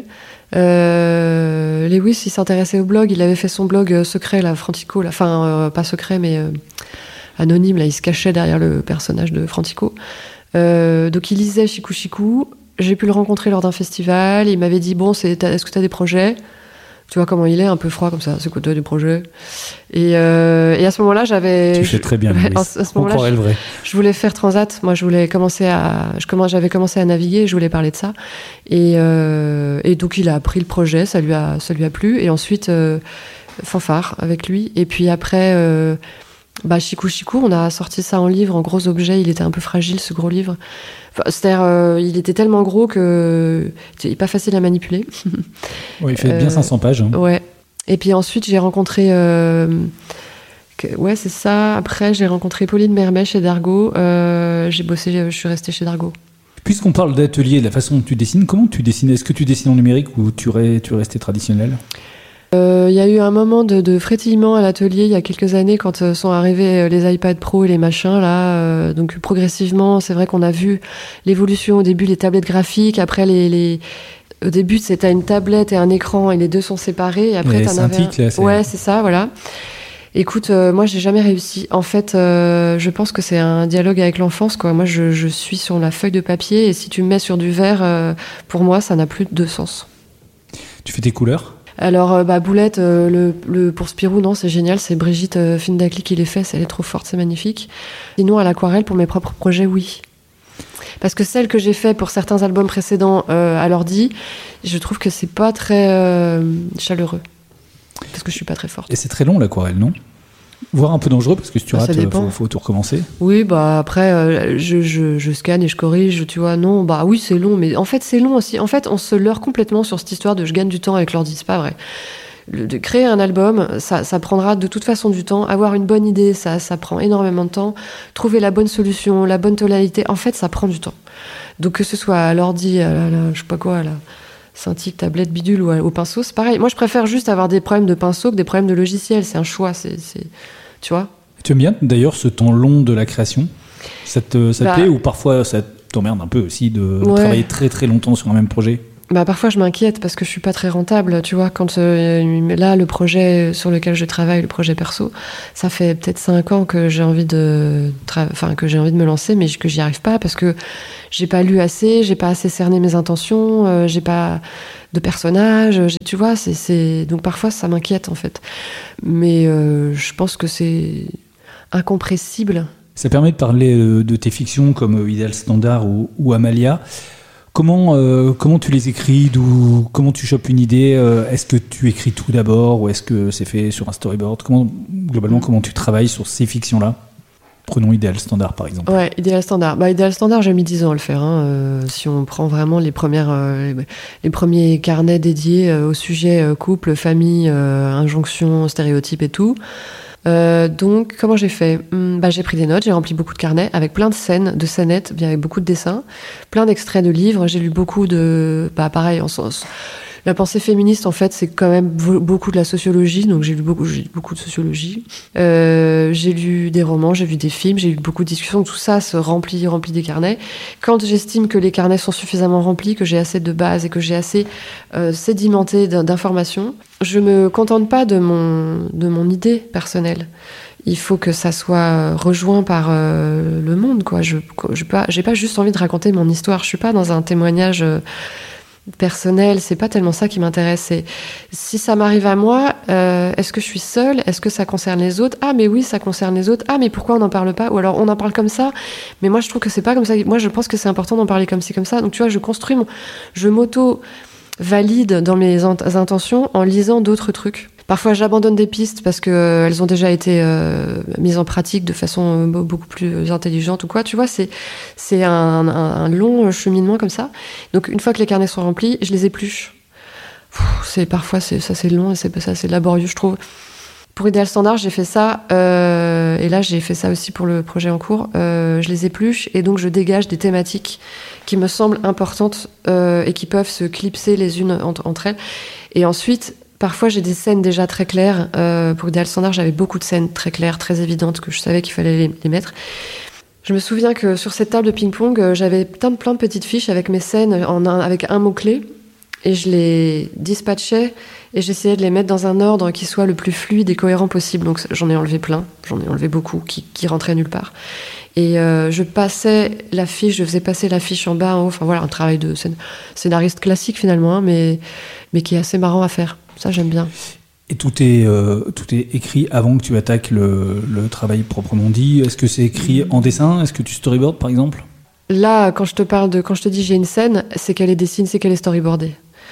Euh, Lewis, il s'intéressait au blog, il avait fait son blog euh, secret là, Frantico, là. Enfin euh, pas secret mais euh, anonyme là, il se cachait derrière le personnage de Frantico. Euh, donc il lisait Chikou Chikou. J'ai pu le rencontrer lors d'un festival. Il m'avait dit bon, c'est, t'as- est-ce que tu as des projets? Tu vois comment il est, un peu froid comme ça. C'est quoi toi des projets? Et, euh, et à ce moment-là, j'avais. Tu fais très bien, Ouais, Lewis. à ce- à ce On moment-là, croirait le vrai. je voulais faire Transat. Moi, je voulais commencer à, je commence, j'avais commencé à naviguer. Et je voulais parler de ça. Et, euh, et donc, il a appris le projet. Ça lui a, ça lui a plu. Et ensuite, euh, Fanfare avec lui. Et puis après, euh, bah, Chikou Chikou, on a sorti ça en livre, en gros objet. Il était un peu fragile, ce gros livre. Enfin, c'est-à-dire, euh, il était tellement gros que c'est pas facile à manipuler. Ouais, il fait bien Euh, cinq cents pages. Hein. Ouais. Et puis ensuite, j'ai rencontré. euh, que- ouais, c'est ça. Après, j'ai rencontré Pauline Mermet chez Dargaud. Euh, j'ai bossé, je suis restée chez Dargaud. Puisqu'on parle d'atelier, de la façon dont tu dessines, comment tu dessines? Est-ce que tu dessines en numérique ou tu, re- tu restais traditionnel? Il y a eu un moment de, de frétillement à l'atelier il y a quelques années quand euh, sont arrivés euh, les iPad Pro et les machins là. Euh, donc progressivement, c'est vrai qu'on a vu l'évolution. Au début, les tablettes graphiques. Après, les, les... au début, c'était une tablette et un écran et les deux sont séparés. Et après, Les t'en avais Cintiq, un... là, c'est- Ouais, c'est ça, voilà. Écoute, euh, moi, j'ai jamais réussi. En fait, euh, je pense que c'est un dialogue avec l'enfance, quoi. Moi, je, je suis sur la feuille de papier et si tu me mets sur du verre, euh, pour moi, ça n'a plus de sens. Tu fais tes couleurs? Alors, euh, bah, Boulette, euh, le, le, pour Spirou, non, c'est génial. C'est Brigitte euh, Findakli qui les fait. Elle est trop forte, c'est magnifique. Sinon, à l'aquarelle, pour mes propres projets, oui. Parce que celle que j'ai fait pour certains albums précédents euh, à l'ordi, je trouve que c'est pas très euh, chaleureux. Parce que je suis pas très forte. Et c'est très long l'aquarelle, non? Voire un peu dangereux, parce que si tu Bah, ça rates, dépend. faut, faut tout recommencer. Oui, bah après, euh, je, je, je scanne et je corrige, tu vois. Non, bah oui, c'est long, mais en fait, c'est long aussi. En fait, on se leurre complètement sur cette histoire de je gagne du temps avec l'ordi, c'est pas vrai. Le- de créer un album, ça, ça prendra de toute façon du temps. Avoir une bonne idée, ça, ça prend énormément de temps. Trouver la bonne solution, la bonne tonalité, en fait, ça prend du temps. Donc que ce soit à l'ordi, à la, la- je sais pas quoi, à la Cintiq, tablette, bidule ou à- au pinceau, c'est pareil. Moi, je préfère juste avoir des problèmes de pinceau que des problèmes de logiciel. C'est un choix, c'est, c'est... tu vois. Tu aimes bien d'ailleurs ce temps long de la création? Ça te, ça te Bah, plaît ou parfois ça t'emmerde un peu aussi de Ouais. travailler très très longtemps sur un même projet? Bah parfois je m'inquiète parce que je suis pas très rentable, tu vois, quand euh, là le projet sur lequel je travaille, le projet perso, ça fait peut-être cinq ans que j'ai envie de tra- enfin que j'ai envie de me lancer mais que j'y arrive pas parce que j'ai pas lu assez, j'ai pas assez cerné mes intentions, euh, j'ai pas de personnage, j'ai- tu vois, c'est c'est donc parfois ça m'inquiète en fait. Mais euh, je pense que c'est incompressible. Ça permet de parler euh, de tes fictions comme euh, Idéal Standard ou, ou Amalia. Comment, euh, comment tu les écris? D'où, comment tu chopes une idée? euh, Est-ce que tu écris tout d'abord ou est-ce que c'est fait sur un storyboard? Comment, globalement, comment tu travailles sur ces fictions-là? Prenons Idéal Standard par exemple. Ouais, Idéal Standard. Bah, Idéal Standard, j'ai mis dix ans à le faire. Hein. Euh, si on prend vraiment les, premières, euh, les, les premiers carnets dédiés euh, au sujet euh, couple, famille, euh, injonction, stéréotypes et tout. Euh, donc, comment j'ai fait? Hum, bah, j'ai pris des notes, j'ai rempli beaucoup de carnets avec plein de scènes, de scénettes, bien avec beaucoup de dessins, plein d'extraits de livres. J'ai lu beaucoup de... Bah, pareil, en sens... La pensée féministe, en fait, c'est quand même beaucoup de la sociologie, donc j'ai lu beaucoup, j'ai lu beaucoup de sociologie. Euh, j'ai lu des romans, j'ai vu des films, j'ai eu beaucoup de discussions, tout ça se remplit, remplit des carnets. Quand j'estime que les carnets sont suffisamment remplis, que j'ai assez de bases et que j'ai assez euh, sédimenté d'informations, je me contente pas de mon, de mon idée personnelle. Il faut que ça soit rejoint par euh, le monde, quoi. Je, je pas, j'ai pas juste envie de raconter mon histoire. Je suis pas dans un témoignage euh, personnel, c'est pas tellement ça qui m'intéresse. C'est si ça m'arrive à moi, euh, est-ce que je suis seule? Est-ce que ça concerne les autres? Ah mais oui, ça concerne les autres. Ah mais pourquoi on n'en parle pas? Ou alors on en parle comme ça. Mais moi je trouve que c'est pas comme ça. Moi je pense que c'est important d'en parler comme ci comme ça. Donc tu vois, je construis mon, je m'auto valide dans mes intentions en lisant d'autres trucs. Parfois, j'abandonne des pistes parce que euh, elles ont déjà été euh, mises en pratique de façon euh, beaucoup plus intelligente ou quoi. Tu vois, c'est c'est un, un, un long cheminement comme ça. Donc, une fois que les carnets sont remplis, je les épluche. Pff, c'est parfois c'est ça, c'est long et c'est ça, c'est laborieux, je trouve. Pour Idéal Standard, j'ai fait ça, euh, et là j'ai fait ça aussi pour le projet en cours. Euh, je les épluche et donc je dégage des thématiques qui me semblent importantes euh, et qui peuvent se clipser les unes entre, entre elles. Et ensuite, parfois j'ai des scènes déjà très claires. Euh, pour Idéal Standard, j'avais beaucoup de scènes très claires, très évidentes, que je savais qu'il fallait les, les mettre. Je me souviens que sur cette table de ping-pong, euh, j'avais plein de, plein de petites fiches avec mes scènes en un, avec un mot-clé. Et je les dispatchais et j'essayais de les mettre dans un ordre qui soit le plus fluide et cohérent possible. Donc j'en ai enlevé plein, j'en ai enlevé beaucoup qui, qui rentraient nulle part. Et euh, je passais la fiche, je faisais passer la fiche en bas, en haut. Enfin voilà, un travail de scén- scénariste classique finalement, hein, mais, mais qui est assez marrant à faire. Ça, j'aime bien. Et tout est, euh, tout est écrit avant que tu attaques le, le travail proprement dit. Est-ce que c'est écrit en dessin? Est-ce que tu storyboards par exemple? Là, quand je te parle de, quand je te dis j'ai une scène, c'est qu'elle est dessinée, c'est qu'elle est storyboardée.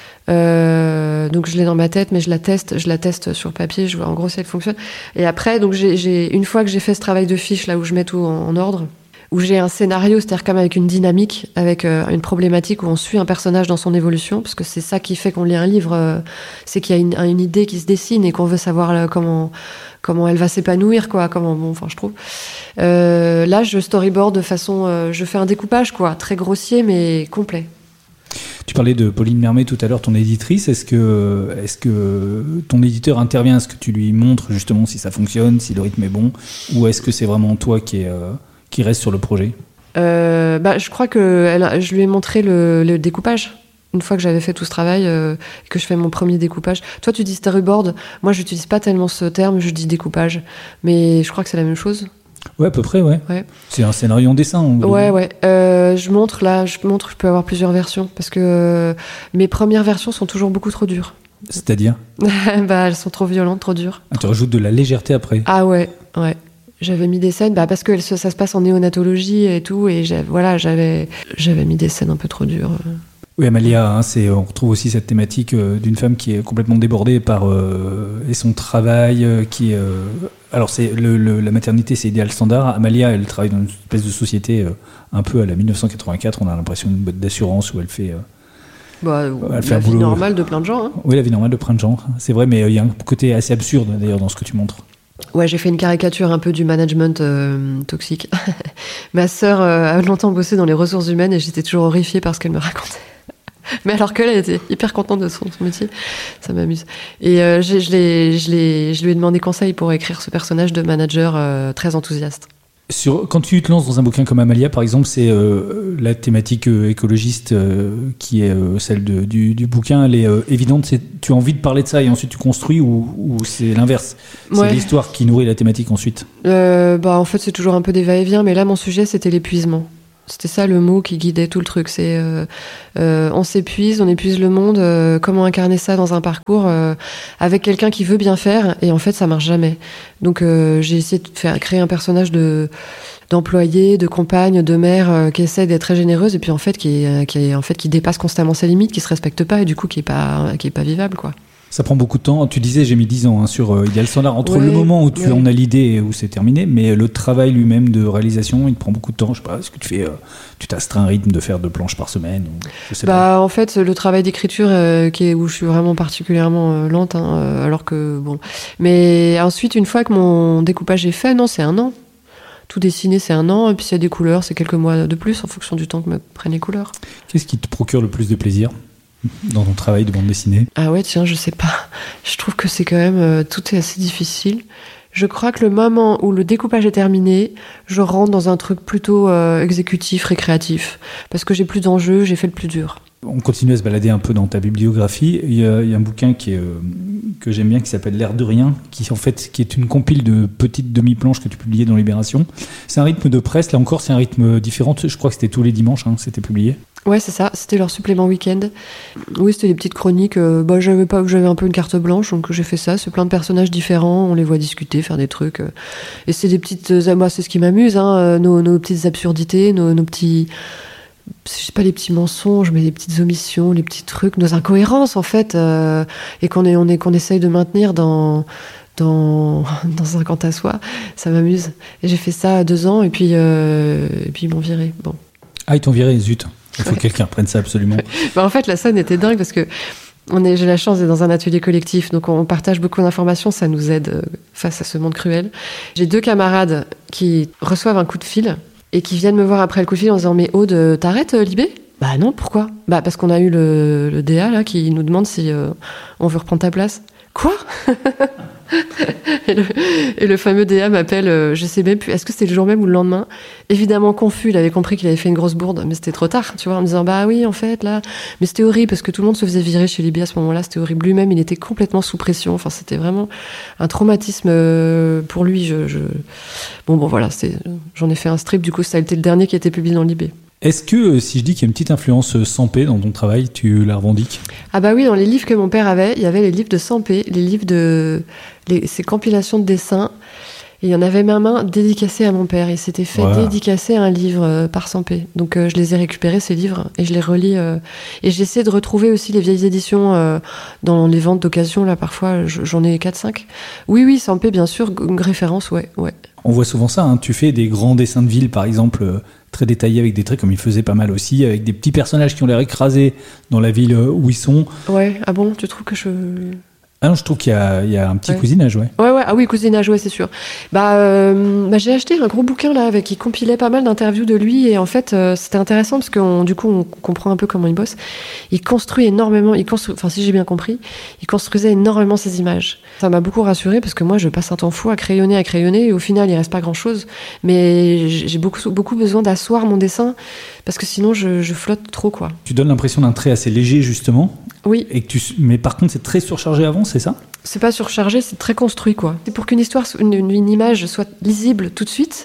Euh, donc je l'ai dans ma tête, mais je la teste, je la teste sur papier, je vois en gros si elle fonctionne. Et après, donc j'ai, j'ai une fois que j'ai fait ce travail de fiche là où je mets tout en, en ordre, où j'ai un scénario, c'est-à-dire comme avec une dynamique, avec euh, une problématique où on suit un personnage dans son évolution, parce que c'est ça qui fait qu'on lit un livre, euh, c'est qu'il y a une, une idée qui se dessine et qu'on veut savoir là, comment comment elle va s'épanouir, quoi. Comment bon, enfin je trouve. Euh, là, je storyboard de façon, euh, je fais un découpage, quoi, très grossier mais complet. Tu parlais de Pauline Mermet tout à l'heure, ton éditrice. Est-ce que, est-ce que ton éditeur intervient? Est-ce que tu lui montres justement si ça fonctionne, si le rythme est bon? Ou est-ce que c'est vraiment toi qui, est, euh, qui reste sur le projet? euh, bah, Je crois que elle, je lui ai montré le, le découpage. Une fois que j'avais fait tout ce travail, euh, que je fais mon premier découpage. Toi, tu dis storyboard. Moi, je n'utilise pas tellement ce terme, je dis découpage. Mais je crois que c'est la même chose. Ouais, à peu près, ouais. ouais. C'est un scénario en dessin. En ouais, ouais. Euh, je montre, là, je montre, je peux avoir plusieurs versions. Parce que euh, mes premières versions sont toujours beaucoup trop dures. C'est-à-dire? Bah, elles sont trop violentes, trop dures. Ah, tu rajoutes de la légèreté après? Ah ouais, ouais. J'avais mis des scènes, bah parce que ça se passe en néonatologie et tout, et j'avais, voilà, j'avais, j'avais mis des scènes un peu trop dures. Oui, Amalia, hein, c'est, on retrouve aussi cette thématique euh, d'une femme qui est complètement débordée par euh, et son travail, euh, qui est, euh, alors c'est le, le, la maternité, c'est idéal standard. Amalia, elle travaille dans une espèce de société euh, un peu à la dix-neuf cent quatre-vingt-quatre. On a l'impression d'une boîte d'assurance où elle fait, euh, bah, elle fait la un vie boulot normale de plein de gens. Hein. Oui, la vie normale de plein de gens. C'est vrai, mais il euh, y a un côté assez absurde d'ailleurs dans ce que tu montres. Ouais, j'ai fait une caricature un peu du management euh, toxique. Ma sœur euh, a longtemps bossé dans les ressources humaines et j'étais toujours horrifiée par ce qu'elle me racontait. Mais alors qu'elle elle était hyper contente de son, son métier, ça m'amuse. Et euh, j'ai, je, l'ai, je, l'ai, je lui ai demandé conseil pour écrire ce personnage de manager euh, très enthousiaste. Sur, quand tu te lances dans un bouquin comme Amalia, par exemple, c'est euh, la thématique euh, écologiste euh, qui est euh, celle de, du, du bouquin, elle est euh, évidente. C'est, tu as envie de parler de ça et ensuite tu construis ou, ou c'est l'inverse? C'est ouais. l'histoire qui nourrit la thématique ensuite. euh, bah, En fait, c'est toujours un peu des va-et-vient, mais là, mon sujet, c'était l'épuisement. C'était ça le mot qui guidait tout le truc. C'est euh, euh, on s'épuise, on épuise le monde. Euh, comment incarner ça dans un parcours euh, avec quelqu'un qui veut bien faire et en fait ça marche jamais. Donc euh, j'ai essayé de faire créer un personnage de d'employée, de compagne, de mère euh, qui essaie d'être très généreuse et puis en fait qui est, qui est en fait qui dépasse constamment ses limites, qui se respecte pas et du coup qui est pas qui est pas vivable quoi. Ça prend beaucoup de temps. Tu disais, j'ai mis dix ans hein, sur euh, Idéal Standard. Entre ouais, le moment où tu ouais. en as l'idée et où c'est terminé, mais le travail lui-même de réalisation, il te prend beaucoup de temps. Je sais pas, est-ce que tu fais, euh, tu t'astreins un rythme de faire deux planches par semaine ou, je sais bah, pas. En fait, le travail d'écriture, euh, qui est, où je suis vraiment particulièrement euh, lente, hein, euh, alors que bon. Mais ensuite, une fois que mon découpage est fait, non, c'est un an. Tout dessiner, c'est un an, et puis s'il y a des couleurs, c'est quelques mois de plus en fonction du temps que me prennent les couleurs. Qu'est-ce qui te procure le plus de plaisir dans ton travail de bande dessinée? Ah ouais, tiens, je sais pas. Je trouve que c'est quand même... Euh, tout est assez difficile. Je crois que le moment où le découpage est terminé, je rentre dans un truc plutôt euh, exécutif, récréatif. Parce que j'ai plus d'enjeux, j'ai fait le plus dur. On continue à se balader un peu dans ta bibliographie. Il y a, il y a un bouquin qui est, euh, que j'aime bien qui s'appelle L'air de rien, qui, en fait, qui est une compile de petites demi-planches que tu publiais dans Libération. C'est un rythme de presse. Là encore, c'est un rythme différent. Je crois que c'était tous les dimanches, hein, c'était publié. Ouais, c'est ça. C'était leur supplément week-end. Oui, c'était des petites chroniques. Euh, bah, j'avais pas, j'avais un peu une carte blanche, donc j'ai fait ça. C'est plein de personnages différents. On les voit discuter, faire des trucs. Euh, et c'est des petites. Euh, moi, c'est ce qui m'amuse, hein, euh, nos, nos petites absurdités, nos, nos petits. Je sais pas, les petits mensonges, mais les petites omissions, les petits trucs, nos incohérences en fait, euh, et qu'on est, on est, qu'on essaye de maintenir dans. Dans, dans un quant à soi, ça m'amuse. Et j'ai fait ça à deux ans, et puis, euh, et puis ils m'ont viré. Bon. Ah, ils t'ont viré, zut. Il faut ouais. que quelqu'un prenne ça absolument. bah en fait, la scène était dingue parce que on est, j'ai la chance d'être dans un atelier collectif, donc on partage beaucoup d'informations, ça nous aide face à ce monde cruel. J'ai deux camarades qui reçoivent un coup de fil et qui viennent me voir après le coup de fil en disant « Mais Aude, t'arrêtes Libé ?» Bah non, pourquoi ? Bah parce qu'on a eu le, le D A là qui nous demande si euh, on veut reprendre ta place. Quoi ? et, le, et le fameux D A m'appelle, euh, je sais même plus, est-ce que c'était le jour même ou le lendemain ? Évidemment confus, il avait compris qu'il avait fait une grosse bourde, mais c'était trop tard, tu vois, en me disant bah oui, en fait, là. Mais c'était horrible parce que tout le monde se faisait virer chez Libé à ce moment-là, c'était horrible. Lui-même, il était complètement sous pression, enfin, c'était vraiment un traumatisme euh, pour lui. Je, je... Bon, bon, voilà, c'est... j'en ai fait un strip, du coup, ça a été le dernier qui a été publié dans Libé. Est-ce que, si je dis qu'il y a une petite influence Sampé dans ton travail, tu la revendiques ? Ah bah oui, dans les livres que mon père avait, il y avait les livres de Sampé, les livres de... Les, ces compilations de dessins. Et il y en avait même un dédicacé à mon père. Il s'était fait voilà. dédicacer un livre euh, par Sampé. Donc euh, je les ai récupérés, ces livres, et je les relis. Euh, et j'essaie de retrouver aussi les vieilles éditions euh, dans les ventes d'occasion. Là, parfois, j'en ai quatre cinq. Oui, oui, Sampé, bien sûr, une référence, ouais, ouais. On voit souvent ça, hein. Tu fais des grands dessins de ville, par exemple, euh, très détaillés avec des traits, comme il faisait pas mal aussi, avec des petits personnages qui ont l'air écrasés dans la ville où ils sont. Ouais, ah bon, tu trouves que je... Ah non, je trouve qu'il y a, il y a un petit ouais. cousinage, ouais. Ouais, ouais, ah oui, cousinage, ouais, c'est sûr. Bah, euh, bah, j'ai acheté un gros bouquin, là, avec, qui compilait pas mal d'interviews de lui, et en fait, euh, c'était intéressant, parce que du coup, on comprend un peu comment il bosse. Il construit énormément, il construit, enfin, si j'ai bien compris, il construisait énormément ses images. Ça m'a beaucoup rassurée, parce que moi, je passe un temps fou à crayonner, à crayonner, et au final, il reste pas grand chose. Mais j'ai beaucoup, beaucoup besoin d'asseoir mon dessin, parce que sinon, je, je flotte trop, quoi. Tu donnes l'impression d'un trait assez léger, justement. Oui. Et que tu, mais par contre, c'est très surchargé avant, c'est ça ? C'est pas surchargé, c'est très construit, quoi. C'est pour qu'une histoire, une, une image soit lisible tout de suite,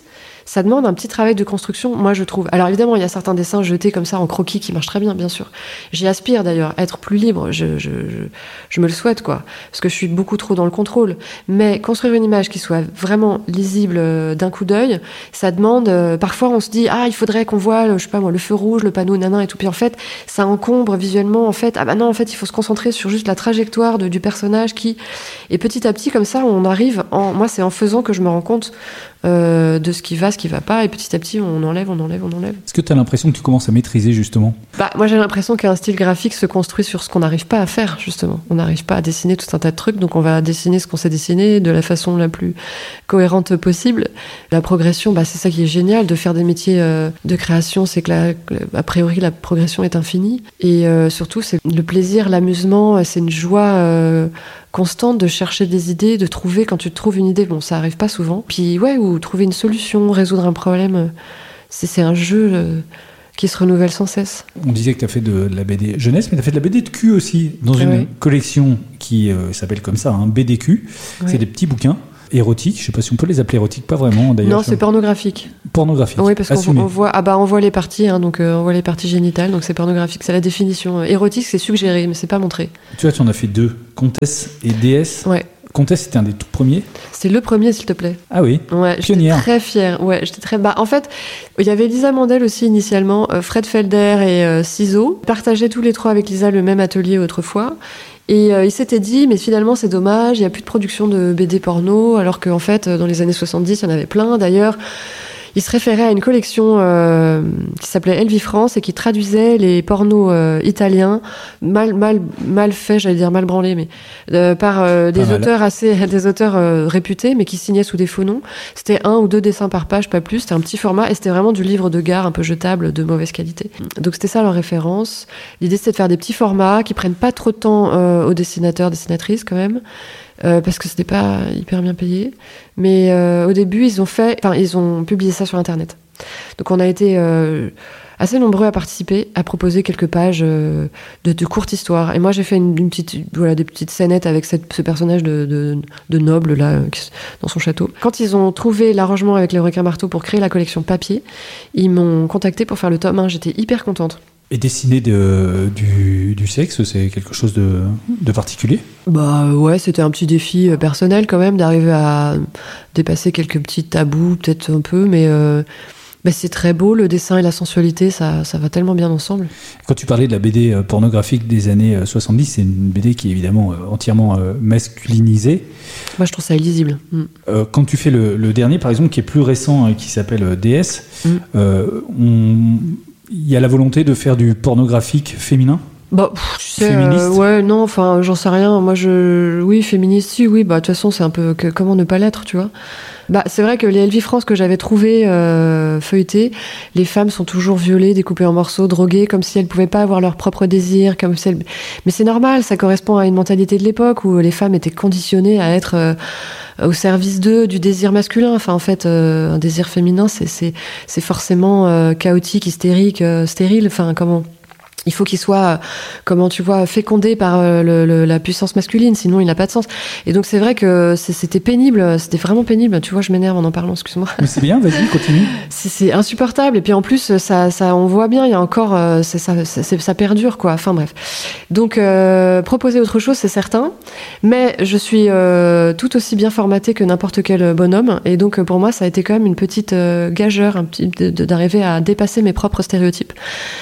ça demande un petit travail de construction, moi je trouve. Alors évidemment, il y a certains dessins jetés comme ça en croquis qui marchent très bien, bien sûr. J'y aspire d'ailleurs, être plus libre, je, je, je, je me le souhaite, quoi. Parce que je suis beaucoup trop dans le contrôle. Mais construire une image qui soit vraiment lisible euh, d'un coup d'œil, ça demande... Euh, parfois on se dit, ah, il faudrait qu'on voit, le, je sais pas moi, le feu rouge, le panneau nanan et tout. Puis en fait, ça encombre visuellement, en fait. Ah bah non, en fait, il faut se concentrer sur juste la trajectoire de, du personnage qui... Et petit à petit, comme ça, on arrive... En... Moi, c'est en faisant que je me rends compte euh, de ce qui va, ce qui va pas. Et petit à petit, on enlève, on enlève, on enlève. Est-ce que tu as l'impression que tu commences à maîtriser, justement ? Bah, moi, j'ai l'impression qu'un style graphique se construit sur ce qu'on n'arrive pas à faire, justement. On n'arrive pas à dessiner tout un tas de trucs, donc on va dessiner ce qu'on sait dessiner de la façon la plus cohérente possible. La progression, bah, c'est ça qui est génial, de faire des métiers euh, de création, c'est que, la, a priori, la progression est infinie. Et euh, surtout, c'est le plaisir, l'amusement, c'est une joie euh, constante de chercher des idées, de trouver, quand tu trouves une idée, bon, ça arrive pas souvent. Puis, ouais, ou trouver une solution, résoudre un problème, c'est, c'est un jeu... Euh, qui se renouvelle sans cesse. On disait que tu as fait de la B D jeunesse, mais tu as fait de la B D de cul aussi, dans une ouais. collection qui euh, s'appelle comme ça, hein, B D Q. Ouais. C'est des petits bouquins érotiques, je ne sais pas si on peut les appeler érotiques, pas vraiment d'ailleurs. Non, c'est pornographique. Pornographique. Oui, parce qu'on on voit, ah bah, on voit les parties, hein, donc euh, on voit les parties génitales, donc c'est pornographique, c'est la définition. Érotique, c'est suggéré, mais c'est pas montré. Tu vois, tu en as fait deux, Comtesse et Déesse. Ouais. Comtesse, c'était un des tout premiers. C'était le premier, s'il te plaît. Ah oui. Ouais, pionnière. J'étais très fière. Ouais, j'étais très bas. En fait, il y avait Lisa Mandel aussi initialement, euh, Fred Felder et euh, Ciseaux. Ils partageaient tous les trois avec Lisa le même atelier autrefois. Et euh, ils s'étaient dit, mais finalement c'est dommage, il n'y a plus de production de B D porno, alors qu'en fait, dans les années soixante-dix, il y en avait plein. D'ailleurs, il se référait à une collection euh, qui s'appelait Elvifrance et qui traduisait les pornos euh, italiens mal mal mal faits, j'allais dire mal branlés, mais euh, par euh, des auteurs assez des auteurs euh, réputés, mais qui signaient sous des faux noms. C'était un ou deux dessins par page, pas plus. C'était un petit format et c'était vraiment du livre de gare un peu jetable, de mauvaise qualité. Donc c'était ça leur référence. L'idée c'était de faire des petits formats qui prennent pas trop de temps euh, aux dessinateurs, dessinatrices quand même. Euh, parce que c'était pas hyper bien payé. Mais euh, au début, ils ont fait, enfin, ils ont publié ça sur Internet. Donc on a été euh, assez nombreux à participer, à proposer quelques pages euh, de, de courtes histoires. Et moi, j'ai fait une, une petite, voilà, des petites scénettes avec cette, ce personnage de, de, de noble là, euh, dans son château. Quand ils ont trouvé l'arrangement avec les requins marteaux pour créer la collection papier, ils m'ont contacté pour faire le tome un. J'étais hyper contente. Et dessiner de, du, du sexe, c'est quelque chose de, de particulier ? Bah ouais, c'était un petit défi personnel quand même, d'arriver à dépasser quelques petits tabous, peut-être un peu, mais euh, bah c'est très beau, le dessin et la sensualité, ça, ça va tellement bien ensemble. Quand tu parlais de la B D pornographique des années soixante-dix, c'est une B D qui est évidemment entièrement masculinisée. Moi, je trouve ça illisible. Mm. Euh, quand tu fais le, le dernier, par exemple, qui est plus récent, qui s'appelle D S, mm. euh, on... il y a la volonté de faire du pornographique féminin ? Bah, pff, tu sais, euh, ouais, non, enfin, j'en sais rien. Moi, je, oui, féministe, si, oui, bah, de toute façon, c'est un peu, que, comment ne pas l'être, tu vois. Bah, c'est vrai que les Elvifrance que j'avais trouvées, euh, feuilletées, les femmes sont toujours violées, découpées en morceaux, droguées, comme si elles pouvaient pas avoir leur propre désir, comme si elles... Mais c'est normal, ça correspond à une mentalité de l'époque où les femmes étaient conditionnées à être, euh, au service d'eux, du désir masculin. Enfin, en fait, euh, un désir féminin, c'est, c'est, c'est forcément, euh, chaotique, hystérique, euh, stérile, enfin, comment... Il faut qu'il soit, comment tu vois, fécondé par euh, le, le, la puissance masculine, sinon il n'a pas de sens. Et donc c'est vrai que c'est, c'était pénible, c'était vraiment pénible. Tu vois, je m'énerve en en parlant, excuse-moi. Mais c'est bien, vas-y, continue. C'est, c'est insupportable. Et puis en plus, ça, ça, on voit bien, il y a encore, euh, c'est, ça, c'est, ça perdure, quoi. Enfin bref. Donc euh, proposer autre chose, c'est certain. Mais je suis euh, tout aussi bien formatée que n'importe quel bonhomme. Et donc pour moi, ça a été quand même une petite euh, gageure, un petit, de, de, d'arriver à dépasser mes propres stéréotypes.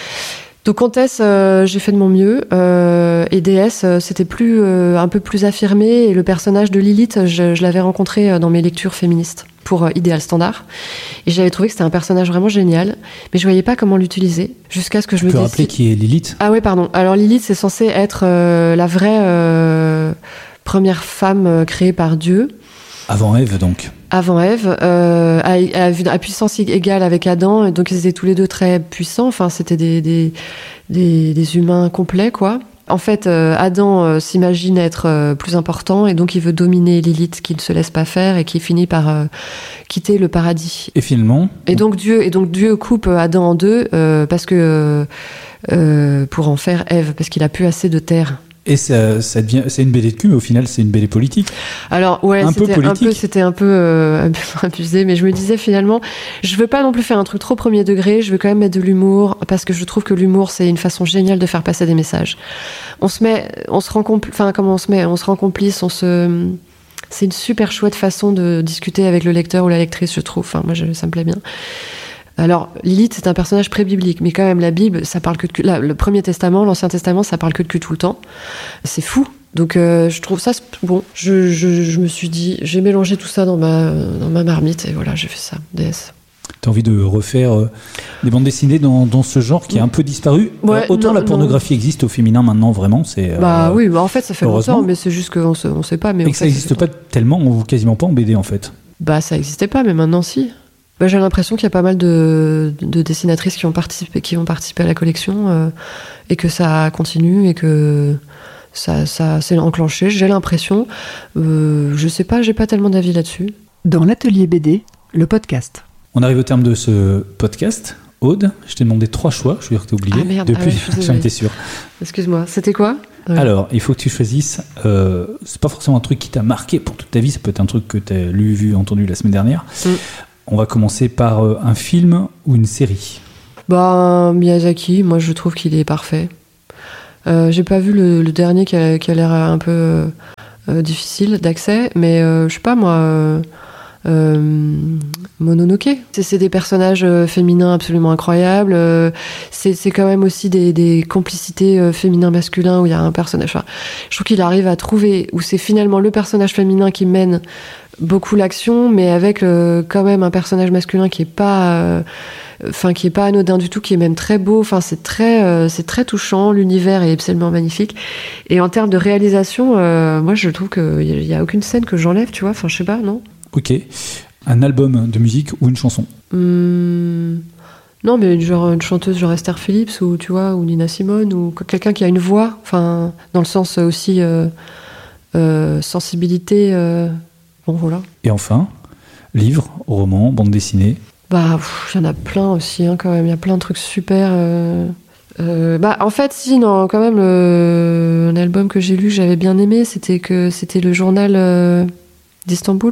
Donc Comtesse, euh, j'ai fait de mon mieux, euh, et Déesse, euh, c'était plus, euh, un peu plus affirmé, et le personnage de Lilith, je, je l'avais rencontré dans mes lectures féministes pour euh, Idéal Standard, et j'avais trouvé que c'était un personnage vraiment génial, mais je voyais pas comment l'utiliser, jusqu'à ce que je tu me peux décide... rappeler qui est Lilith ? Ah ouais, pardon. Alors Lilith, c'est censé être euh, la vraie euh, première femme euh, créée par Dieu. Avant Ève, donc. Avant Ève, euh, à, à, à puissance égale avec Adam, et donc ils étaient tous les deux très puissants, enfin c'était des, des, des, des humains complets, quoi. En fait, euh, Adam euh, s'imagine être euh, plus important, et donc il veut dominer Lilith, qui ne se laisse pas faire, et qui finit par euh, quitter le paradis. Et finalement... Et donc Dieu, et donc Dieu coupe Adam en deux, euh, parce que, euh, pour en faire Ève, parce qu'il a plus assez de terre. Et ça, ça devient, c'est une B D de cul, mais au final, c'est une B D politique. Alors, ouais, un c'était, peu politique. un peu, c'était un peu euh, abusé, mais je me disais finalement, je veux pas non plus faire un truc trop premier degré, je veux quand même mettre de l'humour, parce que je trouve que l'humour, c'est une façon géniale de faire passer des messages. On se met, on se rend compl- enfin, comment on se met, on se rend complice, on se, c'est une super chouette façon de discuter avec le lecteur ou la lectrice, je trouve. Enfin, moi, je, ça me plaît bien. Alors, Lilith, c'est un personnage pré-biblique, mais quand même, la Bible, ça parle que de cul. Là, le Premier Testament, l'Ancien Testament, ça parle que de cul tout le temps. C'est fou. Donc, euh, je trouve ça bon. Je, je, je me suis dit, j'ai mélangé tout ça dans ma, dans ma marmite, et voilà, j'ai fait ça, D S. T'as envie de refaire euh, des bandes dessinées dans, dans ce genre qui est un peu disparu. Ouais, Alors, autant non, la pornographie non. existe au féminin maintenant, vraiment. C'est, euh, bah oui, bah en fait, ça fait longtemps, mais c'est juste qu'on ne sait pas. Mais et que ça n'existe pas tellement, ou quasiment pas en B D, en fait. Bah, ça n'existait pas, mais maintenant, si. Bah, j'ai l'impression qu'il y a pas mal de, de dessinatrices qui ont participé, qui ont participé à la collection euh, et que ça continue et que ça, ça s'est enclenché. J'ai l'impression. Euh, je sais pas, j'ai pas tellement d'avis là-dessus. Dans l'atelier B D, le podcast. On arrive au terme de ce podcast. Aude, je t'ai demandé trois choix. Je veux dire que t'as oublié. Ah merde, depuis, ah ouais, j'en étais sûr. Excuse-moi, c'était quoi ? Ouais. Alors, il faut que tu choisisses. Euh, c'est pas forcément un truc qui t'a marqué pour toute ta vie. Ça peut être un truc que t'as lu, vu, entendu la semaine dernière. Mm. On va commencer par euh, un film ou une série. Bah, Miyazaki, moi je trouve qu'il est parfait. Euh, j'ai pas vu le, le dernier qui a, qui a l'air un peu euh, difficile d'accès, mais euh, je sais pas moi. Euh, euh, Mononoke. C'est, c'est des personnages euh, féminins absolument incroyables. Euh, c'est, c'est quand même aussi des, des complicités euh, féminin-masculin où il y a un personnage. Enfin, je trouve qu'il arrive à trouver où c'est finalement le personnage féminin qui mène beaucoup l'action, mais avec euh, quand même un personnage masculin qui est pas, enfin euh, qui est pas anodin du tout, qui est même très beau. Enfin, c'est très, euh, c'est très touchant. L'univers est absolument magnifique. Et en termes de réalisation, euh, moi, je trouve que il y a aucune scène que j'enlève, tu vois. Enfin, je sais pas, non. Ok. Un album de musique ou une chanson. Hum... Non, mais genre une chanteuse genre Esther Phillips ou tu vois ou Nina Simone ou quelqu'un qui a une voix. Enfin, dans le sens aussi euh, euh, sensibilité. Euh... Bon, voilà. Et enfin, livre, roman, bande dessinée. Bah, il y en a plein aussi, hein, quand même. Il y a plein de trucs super. Euh, euh, bah, en fait, si, non, quand même, le, un album que j'ai lu, j'avais bien aimé, c'était que c'était le journal euh, d'Istanbul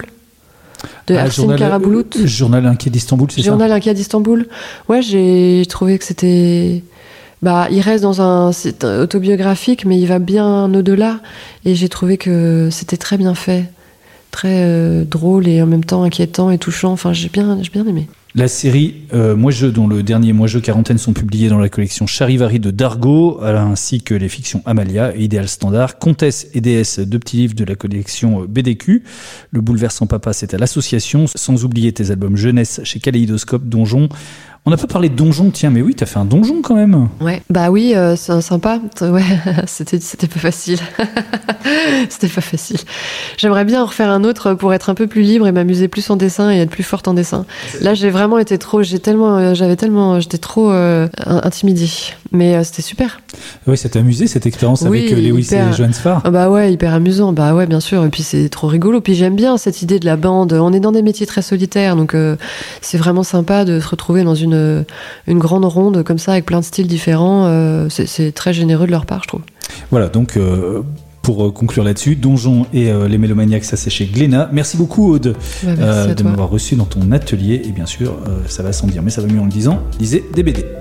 de ah, Ersin Karabulut. Le journal inquiet d'Istanbul, c'est journal ça. Journal inquiet d'Istanbul. Ouais, j'ai trouvé que c'était. Bah, il reste dans un c'est autobiographique, mais il va bien au-delà. Et j'ai trouvé que c'était très bien fait. Très euh, drôle et en même temps inquiétant et touchant. Enfin, j'ai bien, j'ai bien aimé. La série euh, Moi Jeux, dont le dernier Moi Jeux quarantaine sont publiés dans la collection Charivari de Dargaud, ainsi que les fictions Amalia et Idéal Standard, Comtesse et Déesse, deux petits livres de la collection B D Q. Le Bouleversant Papa, c'est à l'association, sans oublier tes albums jeunesse chez Kaléidoscope, Donjon. On n'a pas parlé de donjon, tiens, mais oui, t'as fait un donjon quand même. Ouais, bah oui, euh, c'est sympa. Ouais, c'était, c'était pas facile. C'était pas facile. J'aimerais bien en refaire un autre pour être un peu plus libre et m'amuser plus en dessin et être plus forte en dessin. Là, j'ai vraiment été trop, j'ai tellement, j'avais tellement, j'étais trop euh, intimidée. Mais euh, c'était super. Oui, ça t'a amusé cette expérience oui, avec euh, Lewis hyper... et Johannes Farr. Ah bah ouais, hyper amusant. Bah ouais, bien sûr. Et puis c'est trop rigolo. Puis j'aime bien cette idée de la bande. On est dans des métiers très solitaires, donc euh, c'est vraiment sympa de se retrouver dans une une grande ronde comme ça avec plein de styles différents. Euh, c'est, c'est très généreux de leur part, je trouve. Voilà, donc euh, pour conclure là-dessus, Donjon et euh, les Mélomaniacs, ça c'est chez Glénat. Merci beaucoup Aude bah, merci euh, de toi. m'avoir reçu dans ton atelier. Et bien sûr, euh, ça va sans dire, mais ça va mieux en le disant, lisez des B D.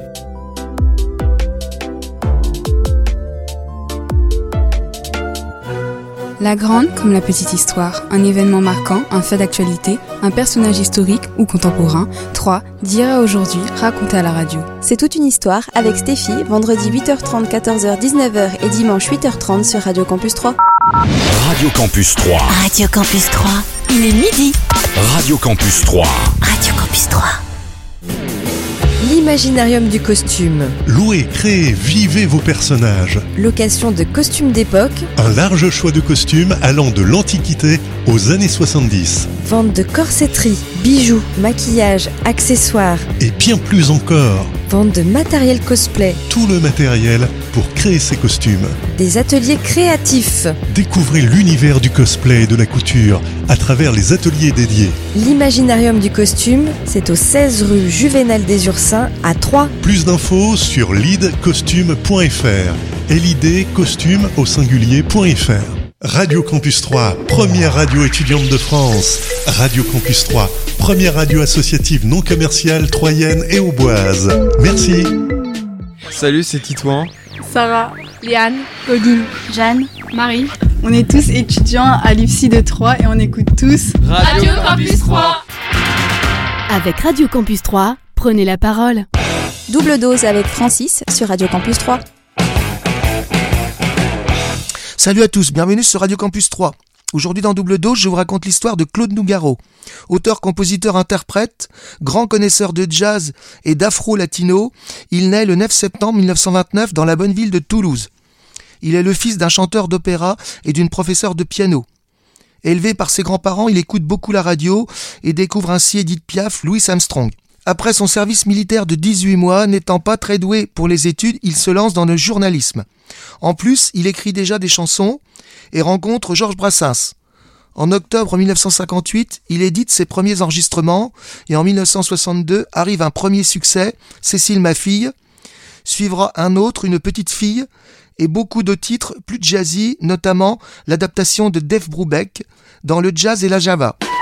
La grande comme la petite histoire, un événement marquant, un fait d'actualité, un personnage historique ou contemporain. trois. D'hier à aujourd'hui, raconté à la radio. C'est toute une histoire avec Stéphie, vendredi huit heures trente, quatorze heures, dix-neuf heures et dimanche huit heures trente sur Radio Campus trois. Radio Campus trois. Radio Campus trois. Il est midi. Radio Campus trois. Radio Campus trois. L'Imaginarium du costume. Louez, créez, vivez vos personnages. Location de costumes d'époque. Un large choix de costumes allant de l'Antiquité aux années soixante-dix. Vente de corsetterie, bijoux, maquillage, accessoires. Et bien plus encore. Vente de matériel cosplay. Tout le matériel pour créer ces costumes. Des ateliers créatifs. Découvrez l'univers du cosplay et de la couture à travers les ateliers dédiés. L'Imaginarium du costume, c'est au seize rue Juvénal des Ursins à Troyes. Plus d'infos sur lead costume point f r. L I D costume au singulier.fr. Radio Campus trois, première radio étudiante de France. Radio Campus trois, première radio associative non commerciale troyenne et auboise. Merci. Salut, c'est Titouan. Sarah, Léane, Pauline, Jeanne, Marie. On est tous étudiants à l'U F C de Troyes et on écoute tous Radio Campus trois. Avec Radio Campus trois, prenez la parole. Double dose avec Francis sur Radio Campus trois. Salut à tous, bienvenue sur Radio Campus trois. Aujourd'hui dans Double Dose, je vous raconte l'histoire de Claude Nougaro. Auteur, compositeur, interprète, grand connaisseur de jazz et d'afro-latino, il naît le neuf septembre mille neuf cent vingt-neuf dans la bonne ville de Toulouse. Il est le fils d'un chanteur d'opéra et d'une professeure de piano. Élevé par ses grands-parents, il écoute beaucoup la radio et découvre ainsi Edith Piaf, Louis Armstrong. Après son service militaire de dix-huit mois, n'étant pas très doué pour les études, il se lance dans le journalisme. En plus, il écrit déjà des chansons et rencontre Georges Brassens. En octobre mille neuf cent cinquante-huit, il édite ses premiers enregistrements et en mille neuf cent soixante-deux arrive un premier succès, Cécile ma fille. Suivra un autre, Une petite fille, et beaucoup de titres plus jazzy, notamment l'adaptation de Dave Brubeck dans le jazz et la java.